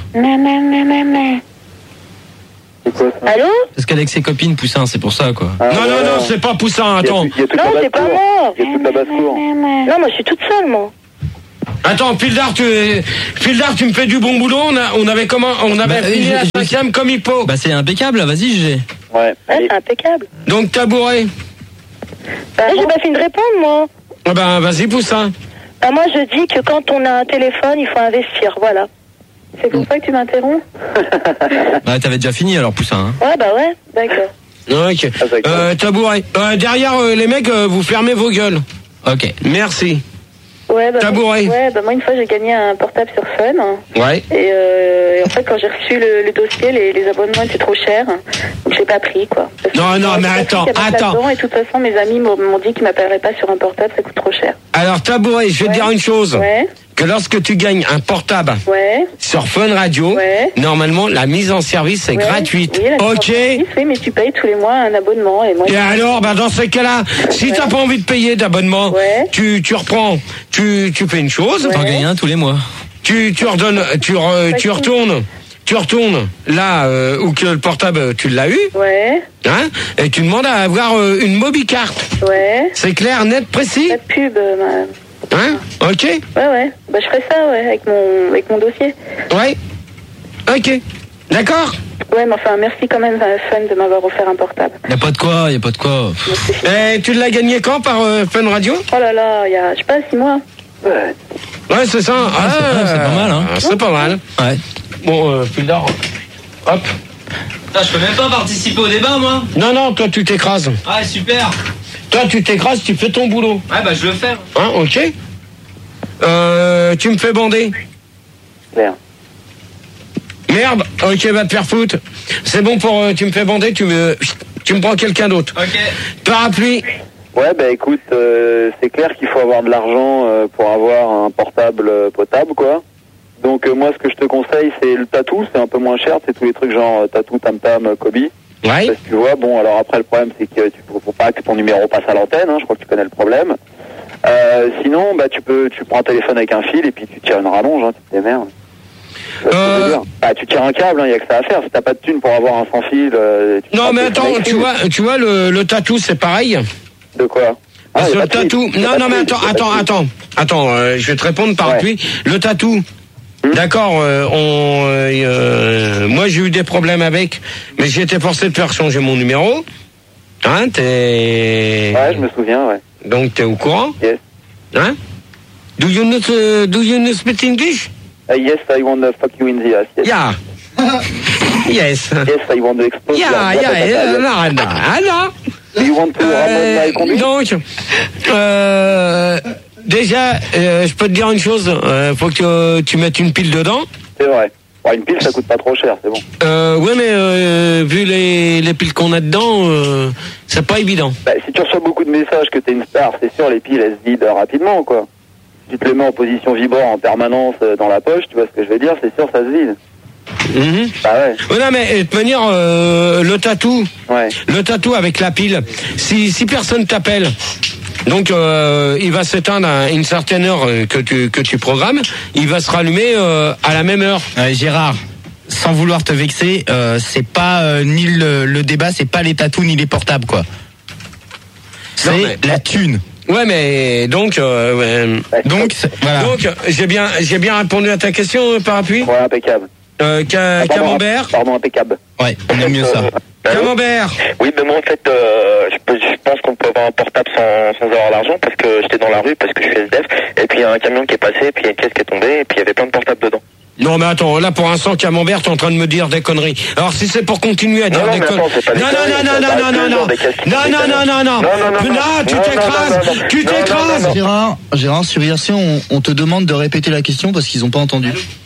Allô? Parce qu'avec ses copines, Poussin, c'est pour ça, quoi. Non, c'est pas Poussin, attends. Non, c'est pas moi. Il y a toute la basse-cour. Non, moi, je suis toute seule, moi. Attends, Pildar, tu me fais du bon boulot. On avait fini la 5e comme il faut. Bah c'est impeccable, là, vas-y, GG. Ouais. C'est impeccable. Donc tabouret. Bah, j'ai pas fini de répondre, moi. Ah ben, vas-y, Poussin. Bah, moi, je dis que quand on a un téléphone, il faut investir, voilà. C'est pour ça que tu m'interromps? Bah t'avais déjà fini, alors, Poussin. Hein. Ouais, bah ouais, d'accord. Ok. Tabouret. Derrière, les mecs, vous fermez vos gueules. Ok. Merci. Ouais, bah, Tabouret. Moi, une fois, j'ai gagné un portable sur Fun. Ouais. Et en fait, quand j'ai reçu le dossier, les abonnements étaient trop chers. Donc, j'ai pas pris, quoi. Non, mais attends. Et de toute façon, mes amis m'ont dit qu'ils m'appelleraient pas sur un portable, ça coûte trop cher. Alors, Tabouret, je vais te dire une chose. Ouais. Que lorsque tu gagnes un portable sur Fun Radio, normalement, la mise en service est gratuite. Oui, ok. Oui, mais tu payes tous les mois un abonnement. Et alors, dans ce cas-là, si t'as pas envie de payer d'abonnement, tu reprends, tu fais une chose. T'en gagnes un tous les mois. Tu redonnes, tu retournes là où que le portable tu l'as eu. Ouais. Hein, et tu demandes à avoir une mobicarte. Ouais. C'est clair, net, précis. Pas de pub. Hein? Ok. Ouais. Bah je ferai ça, avec mon dossier. Ouais. Ok. D'accord. Ouais, mais enfin, merci quand même, Fun, de m'avoir offert un portable. Y'a pas de quoi. Et tu l'as gagné quand par Fun Radio? Oh là là, il y a, je sais pas, 6 mois. Ouais, c'est ça. C'est pas mal, hein. C'est pas mal. Ouais. Bon, Pildar. Hop. Putain, je peux même pas participer au débat, moi. Non, toi, tu t'écrases. Ah, super. Toi, tu t'écrases, tu fais ton boulot. Ouais, bah, je le fais. Hein, ok. Tu me fais bander. Merde, ok, va te faire foutre. C'est bon pour... tu me fais bander, tu me prends quelqu'un d'autre. Ok. Parapluie. Ouais, bah écoute, c'est clair qu'il faut avoir de l'argent pour avoir un portable potable, quoi. Donc moi, ce que je te conseille, c'est le tatou, c'est un peu moins cher, c'est tous les trucs genre tatou, tam-tam, Kobe. Ouais. Parce que tu vois, bon, alors après, le problème, c'est que faut pas que ton numéro passe à l'antenne, hein, je crois que tu connais le problème. Sinon, bah tu prends un téléphone avec un fil et puis tu tires une rallonge, hein, tu te démerdes. Tu tires un câble, il y a que ça à faire. Si t'as pas de thune pour avoir un sans fil... non, mais attends, tu vois le tatou, c'est pareil. De quoi? Parce que le tatou... Non, mais attends, je vais te répondre parapluie. Le tatou... D'accord, moi j'ai eu des problèmes avec, mais j'ai été forcé de faire changer mon numéro. Hein, t'es... Ouais, je me souviens, ouais. Donc t'es au courant? Yes. Hein? Do you know speak English? Yes, I want to fuck you in the ass. Yes. Yeah. Yes. Yes, I want to expose No. Do you want to conduire? Donc, déjà, je peux te dire une chose, faut que tu mettes une pile dedans. C'est vrai. Bon, une pile, ça coûte pas trop cher, c'est bon. Ouais, mais vu les piles qu'on a dedans, c'est pas évident. Bah, si tu reçois beaucoup de messages que t'es une star, c'est sûr, les piles, elles se vident rapidement, quoi. Si tu te les mets en position vibrant en permanence dans la poche, tu vois ce que je veux dire, c'est sûr, ça se vide. Bah ouais. Non, mais de toute manière, le tatou avec la pile, si personne t'appelle, donc il va s'éteindre à une certaine heure que tu programmes, il va se rallumer à la même heure. Gérard, sans vouloir te vexer, c'est pas ni le débat, c'est pas les tatous ni les portables, quoi. C'est la thune. Ouais, mais donc voilà. Donc j'ai bien répondu à ta question, parapluie. Ouais, impeccable. Camembert. Pardon, impeccable. Ouais, on aime mieux ça. Camembert. Oui, mais moi en fait, je pense qu'on peut avoir un portable sans avoir l'argent parce que j'étais dans la rue, parce que je suis SDF, et puis il y a un camion qui est passé, et puis il y a une caisse qui est tombée, et puis il y avait plein de portables dedans. Non mais attends, là pour l'instant Camembert t'es en train de me dire des conneries. Alors si c'est pour continuer à dire des conneries. Non, tu t'écrases. Gérard, sur IRC, on te demande de répéter la question parce qu'ils n'ont pas entendu.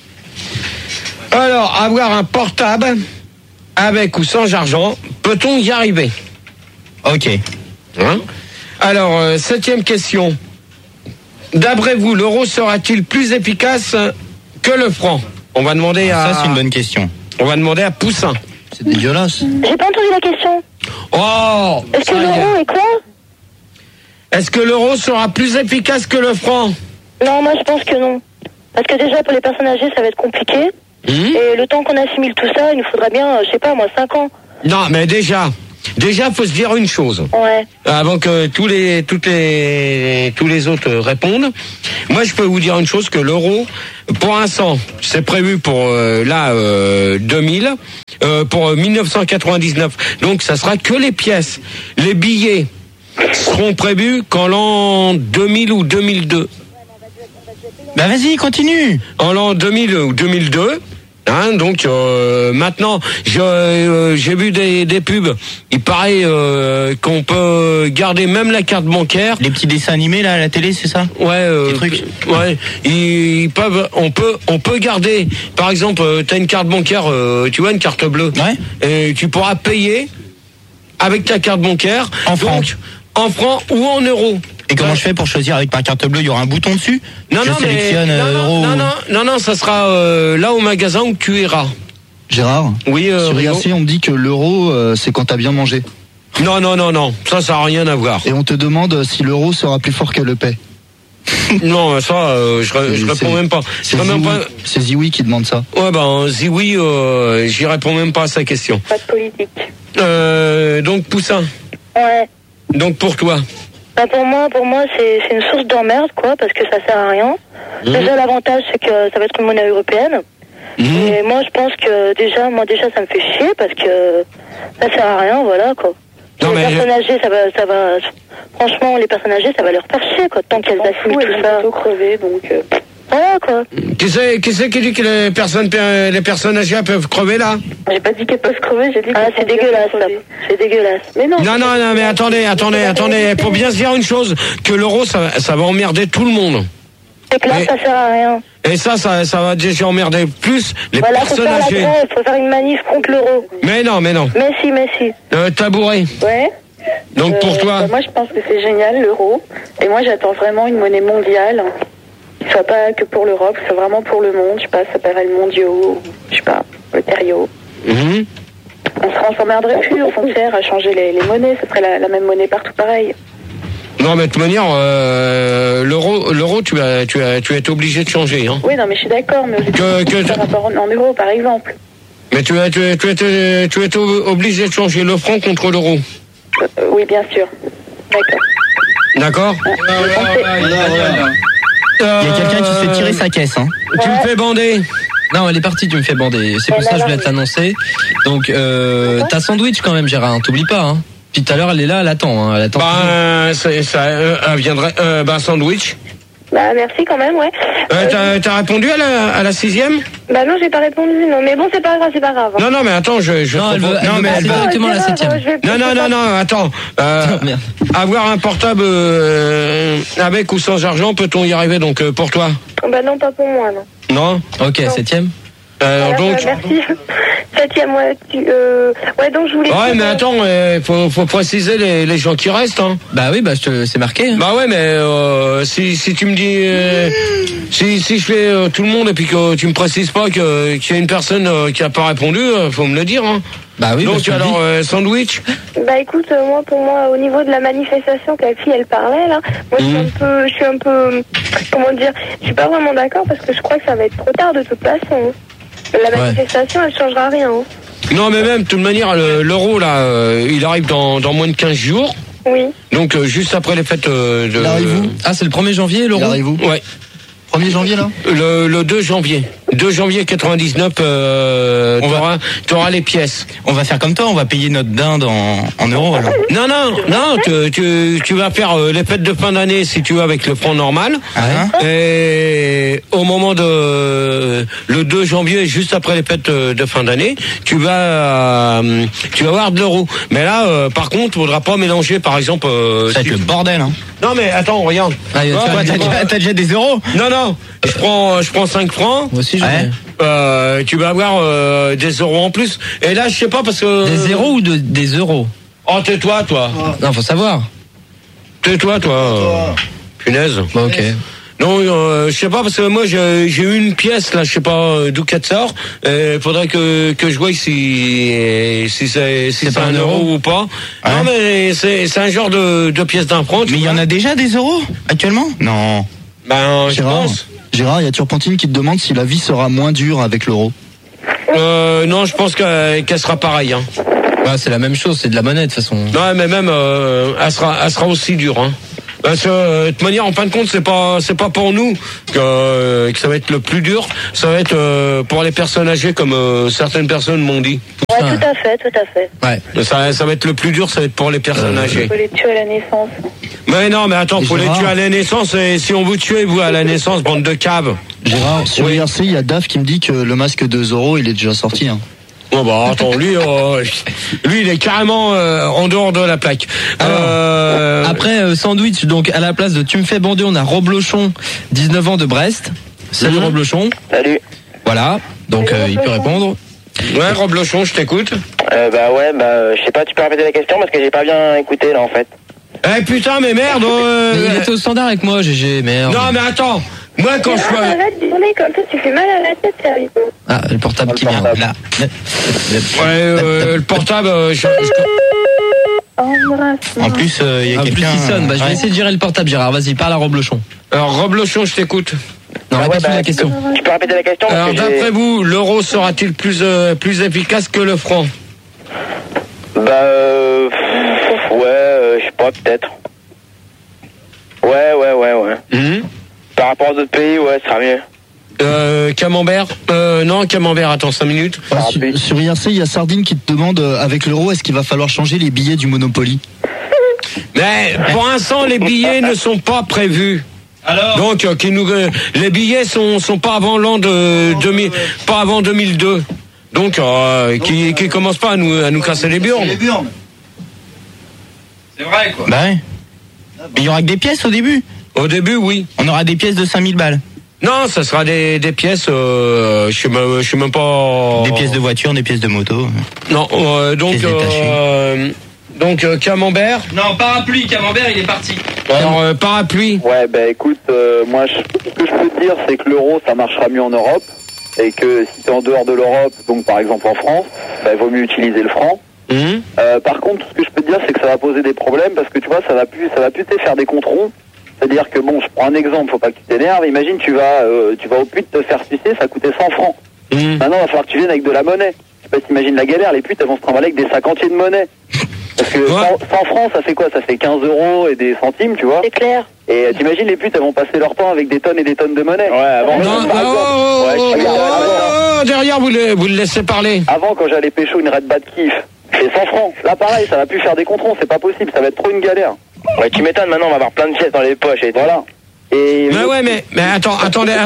Alors, avoir un portable avec ou sans argent, peut-on y arriver? Ok. Hein? Alors, 7e question. D'après vous, l'euro sera-t-il plus efficace que le franc? On va demander à... Ça, c'est une bonne question. On va demander à Poussin. C'est dégueulasse. J'ai pas entendu la question. Oh! Est-ce que l'euro est quoi? Est-ce que l'euro sera plus efficace que le franc? Non, moi je pense que non. Parce que déjà pour les personnes âgées, ça va être compliqué. Et le temps qu'on assimile tout ça, il nous faudra bien, je sais pas moi, 5 ans. Non, mais déjà, faut se dire une chose. Ouais. Avant que tous les autres répondent. Moi, je peux vous dire une chose, que l'euro, pour l'instant, c'est prévu pour 2000, pour 1999. Donc, ça sera que les pièces. Les billets seront prévus qu'en l'an 2000 ou 2002. Bah vas-y, continue. En l'an 2000 ou 2002. Hein, donc maintenant j'ai vu des pubs. Il paraît qu'on peut garder même la carte bancaire. Les petits dessins animés là à la télé, c'est ça? Ouais. Des trucs. Ouais. On peut garder. Par exemple, t'as une carte bancaire, tu vois, une carte bleue. Ouais. Et tu pourras payer avec ta carte bancaire. En francs. En francs ou en euros. Et comment je fais pour choisir avec ma carte bleue? Il y aura un bouton dessus? Non, euro. Non, ça sera là au magasin où tu iras. Gérard? Oui, sur IRC, on me dit que l'euro, c'est quand t'as bien mangé. Non. Ça n'a rien à voir. Et on te demande si l'euro sera plus fort que le paix. Non, ça, je réponds même pas. C'est Zioui qui demande ça. Ouais, Zioui, j'y réponds même pas à sa question. Pas de politique. Donc, Poussin. Ouais. Donc, pour toi? Bah pour moi, c'est une source d'emmerde, quoi, parce que ça sert à rien. Déjà, l'avantage, c'est que ça va être une monnaie européenne. Et moi, je pense que déjà, ça me fait chier, parce que ça sert à rien, voilà, quoi. Non, les personnes âgées, ça va, franchement, les personnes âgées, ça va leur faire chier, quoi, tant qu'elles assimilent tout ça. Elles vont crever, donc... Voilà, quoi. Qui c'est qui dit que les personnes âgées peuvent crever, là? J'ai pas dit qu'elles peuvent crever, j'ai dit que... Ah, c'est dégueulasse, ça. C'est dégueulasse. Mais non. Non, mais attendez. Faut bien se dire une chose, que l'euro, ça va emmerder tout le monde. C'est que là, ça sert à rien. Et ça va déjà emmerder plus les personnes âgées. Il faut faire une manif contre l'euro. Mais non. Mais si. Tabouret. Ouais. Donc pour toi? Moi, je pense que c'est génial, l'euro. Et moi, j'attends vraiment une monnaie mondiale. Qui soit pas que pour l'Europe, soit vraiment pour le monde. Je sais pas, ça s'appellerait le mondiaux, je sais pas, le terrio. On s'emmerderait plus aux frontières à changer les monnaies. Ce serait la même monnaie partout pareil. Non, mais de toute manière, l'euro, tu vas être obligé de changer, hein. Oui, non, mais je suis d'accord, mais par rapport en euros, par exemple. Mais tu vas être obligé de changer le franc contre l'euro. Oui, bien sûr. D'accord. Il y a quelqu'un qui se fait tirer sa caisse, hein. Tu me fais bander. Non, elle est partie, tu me fais bander. C'est pour ça que je voulais te l'annoncer. Donc, t'as sandwich quand même, Gérard, t'oublies pas, hein. Puis tout à l'heure, elle est là, elle attend, hein. Elle attend. Elle viendrait. Sandwich. Bah, merci quand même, ouais. T'as répondu à la 6e? Bah non, j'ai pas répondu, non. Mais bon, c'est pas grave. Non, mais attends, non, mais elle veut directement la 7e. Non, attends. Avoir un portable avec ou sans argent, peut-on y arriver, donc, pour toi? Bah non, pas pour moi, non. Non? Ok, 7e. Donc... Merci. 7e, ouais, donc je voulais... Ouais, mais attends, faut préciser les gens qui restent, hein. Bah oui, c'est marqué. Hein. Bah ouais, mais si tu me dis... si je fais tout le monde et puis que tu me précises pas qu'il y a une personne qui a pas répondu, faut me le dire, hein. Bah oui. Donc alors, sandwich. Bah écoute, pour moi, au niveau de la manifestation que la fille, elle parlait, là, moi je suis un peu... Comment dire? Je suis pas vraiment d'accord parce que je crois que ça va être trop tard de toute façon. La manifestation, elle changera rien. Hein. Non, mais même, de toute manière, l'euro, là, il arrive dans moins de 15 jours. Oui. Donc, juste après les fêtes de... Il arrive où? Ah, c'est le 1er janvier, l'euro? Il arrive où? Ouais. 1er janvier, là? Le 2 janvier. 2 janvier 99, t'auras les pièces. On va faire comme toi, on va payer notre dinde en euros alors. Non, tu vas faire les fêtes de fin d'année si tu veux avec le franc normal. Et au moment de le 2 janvier, juste après les fêtes de fin d'année, tu vas avoir de l'euro. Mais là, par contre, il faudra pas mélanger, par exemple. Ça va être le bordel, hein. Non mais attends, regarde. T'as déjà des euros? Non, je prends 5 francs. Moi aussi, tu vas avoir des euros en plus. Et là, je sais pas parce que. Des zéros ou des euros? Oh, tais-toi, toi. Non, faut savoir. Tais-toi, toi. Punaise. Bon, ok. Non, je sais pas parce que moi j'ai eu une pièce là, je sais pas d'où qu'elle sort. Faudrait que je voie si c'est un euro ou pas. Ouais. Non mais c'est un genre de pièce d'un franc. Mais il y en a déjà des euros actuellement? Non. Ben je pense. Gérard, il y a Turpentine qui te demande si la vie sera moins dure avec l'euro. Non, je pense qu'elle sera pareille. Hein. Ouais, c'est la même chose, c'est de la monnaie de toute façon. Non, mais même elle sera aussi dure. Hein. Parce que de toute manière, en fin de compte, c'est pas pour nous que ça va être le plus dur. Ça va être pour les personnes âgées, comme certaines personnes m'ont dit. Ouais, tout à fait. Ouais. Ça va être le plus dur, ça va être pour les personnes âgées. Faut les tuer à la naissance. Mais non, mais attends, faut les tuer à la naissance. Et si on vous tue, vous à la naissance, bande de caves. Gérard, sur IRC, il y a Dave qui me dit que le masque de Zorro, il est déjà sorti. Hein. Oh bah attends, lui il est carrément en dehors de la plaque. Après sandwich, donc à la place de tu me fais bander, on a Roblochon, 19 ans de Brest. Salut Roblochon. Salut. Voilà, donc il peut répondre. Ouais, Roblochon, je t'écoute. Je sais pas, tu peux répéter la question parce que j'ai pas bien écouté là en fait. Eh putain, mais merde. Mais il était au standard avec moi, GG, merde. Non mais attends. Moi quand je fais... Arrête de tourner comme ça, tu fais mal à la tête, sérieux. Ah, le portable qui vient là. Ouais, le portable, En plus, il y a quelqu'un qui sonne. Bah, je vais essayer de gérer le portable, Gérard. Vas-y, parle à Roblochon. Alors Roblochon, je t'écoute. Non, répète la question. Tu peux répéter la question? Alors d'après vous, l'euro sera-t-il plus efficace que le franc? Ouais, je sais pas, peut-être. Ouais. Par rapport aux autres pays, ouais, ça sera mieux. Camembert non, Camembert, attends 5 minutes. Sur IRC, il y a Sardine qui te demande, avec l'euro, est-ce qu'il va falloir changer les billets du Monopoly? Mais pour l'instant, les billets ne sont pas prévus. Alors donc, les billets sont pas avant l'an de 2000, pas avant 2002. Donc, qui commence pas à nous casser les burnes. C'est vrai, quoi. Bah ouais. Mais il y aura que des pièces au début. Au début, oui. On aura des pièces de 5000 balles. Non, ça sera des pièces, je sais même pas... Des pièces de voiture, des pièces de moto. Non, donc Camembert. Non, parapluie, Camembert, il est parti. Alors, parapluie. Ouais, bah écoute, moi, ce que je peux te dire, c'est que l'euro, ça marchera mieux en Europe. Et que si t'es en dehors de l'Europe, donc par exemple en France, bah, il vaut mieux utiliser le franc. Par contre, ce que je peux te dire, c'est que ça va poser des problèmes parce que tu vois, ça va plus te faire des contrôles. C'est-à-dire que bon, je prends un exemple, faut pas que tu t'énerves. Imagine, tu vas au pute te faire sucer, ça coûtait 100 francs. Maintenant, il va falloir que tu viennes avec de la monnaie. Je sais pas si t'imagines la galère, les putes, elles vont se trimballer avec des cinquantiers de monnaie. Parce que 100 francs, ça fait quoi? Ça fait 15 euros et des centimes, tu vois. C'est clair. Et t'imagines, les putes, elles vont passer leur temps avec des tonnes et des tonnes de monnaie. Ouais, avant. Derrière, vous le laissez parler. Avant, quand j'allais pécho une Red Bat Kiff, c'est 100 francs. Là, pareil, ça va plus faire des contrôles, c'est pas possible, ça va être trop une galère. Ouais, tu m'étonnes, maintenant on va avoir plein de pièces dans les poches et voilà. Et mais ouais, mais attends,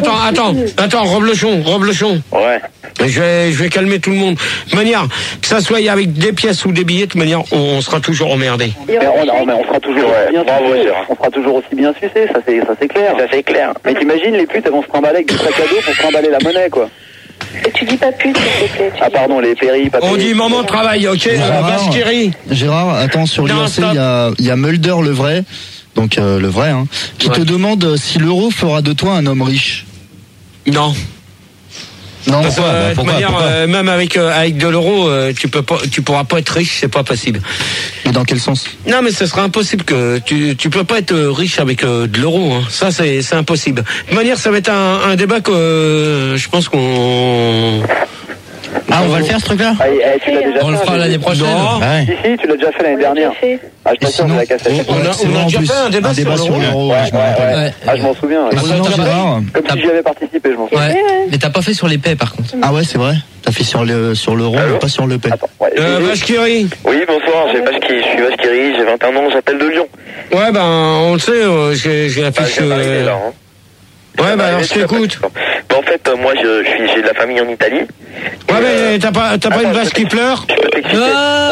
Roblochon. Ouais. Je vais calmer tout le monde. De manière, que ça soit avec des pièces ou des billets, de manière, on sera toujours emmerdé. Mais on sera toujours on sera toujours aussi bien sucé, ça c'est clair. Ça c'est clair. Mais t'imagines, les putes, elles vont se trimballer avec du sac à dos pour trimballer la monnaie, quoi. Et tu dis pas pute, s'il te plaît. Ah pardon, les péris, pas on dit maman travail, ok. Gérard, attends, sur l'IRC, il y a Mulder le vrai, donc le vrai, hein, qui te demande si l'euro fera de toi un homme riche. Non. Non, parce que de toute manière, même avec de l'euro, tu pourras pas être riche, c'est pas possible. Mais dans quel sens? Non, mais ce sera impossible que tu peux pas être riche avec de l'euro. Hein. Ça, c'est impossible. De toute manière, ça va être un débat que je pense qu'on Ah, on va le faire ce truc-là? Tu l'as déjà On le fera l'année prochaine. Ah ouais. Si, tu l'as déjà fait l'année dernière. Ah, je t'assure, c'est la cassette. On a déjà fait un débat sur l'euro. Ouais. Ah, je m'en souviens. Comme si j'y avais participé, je m'en souviens. Ouais. Mais t'as pas fait sur les paix par contre. Ah ouais, c'est vrai. T'as fait sur l'euro, mais pas sur le paix. Vachkiri. Oui, bonsoir, je suis Vachkiri, j'ai 21 ans, j'appelle de Lyon. Ouais, ben, on le sait, j'ai la fiche. Ouais, bah alors je t'écoute. Bah, en fait, moi, j'ai de la famille en Italie. Ouais, mais t'as pas une vache qui pleure? Je peux t'expliquer.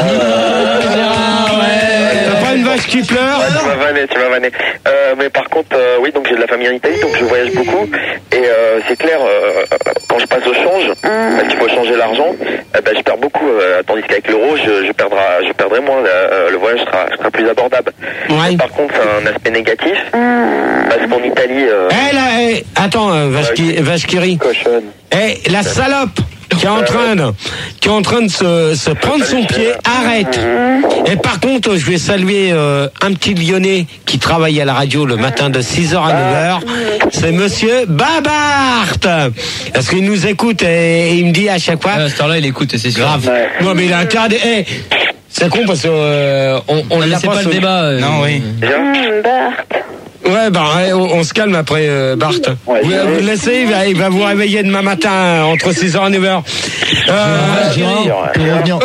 T'as pas une vache qui pleure? Ouais, tu m'as vanné. Mais par contre, oui, donc j'ai de la famille en Italie, donc je voyage beaucoup. Et c'est clair, quand je passe au change, parce qu'il faut changer l'argent, je perds beaucoup. Tandis qu'avec l'euro, je perdrai moins. Le voyage sera plus abordable. Ouais. Par contre, c'est un aspect négatif. Parce qu'en Italie... attends, Vachkiri. Cochonne. La salope qui est en train de se prendre son pied, arrête. Et par contre, je vais saluer un petit Lyonnais qui travaille à la radio le matin de 6h à 9h. C'est monsieur Babart. Parce qu'il nous écoute et il me dit à chaque fois... À cette heure-là, il écoute, c'est sûr. Grave. Non, mais il a un quart de... c'est con parce que on l'a pas le débat. Non, oui. Bart. Ouais, on se calme après, Bart. Vous le laissez, il va vous réveiller demain matin entre 6h et 9h. Pour revenir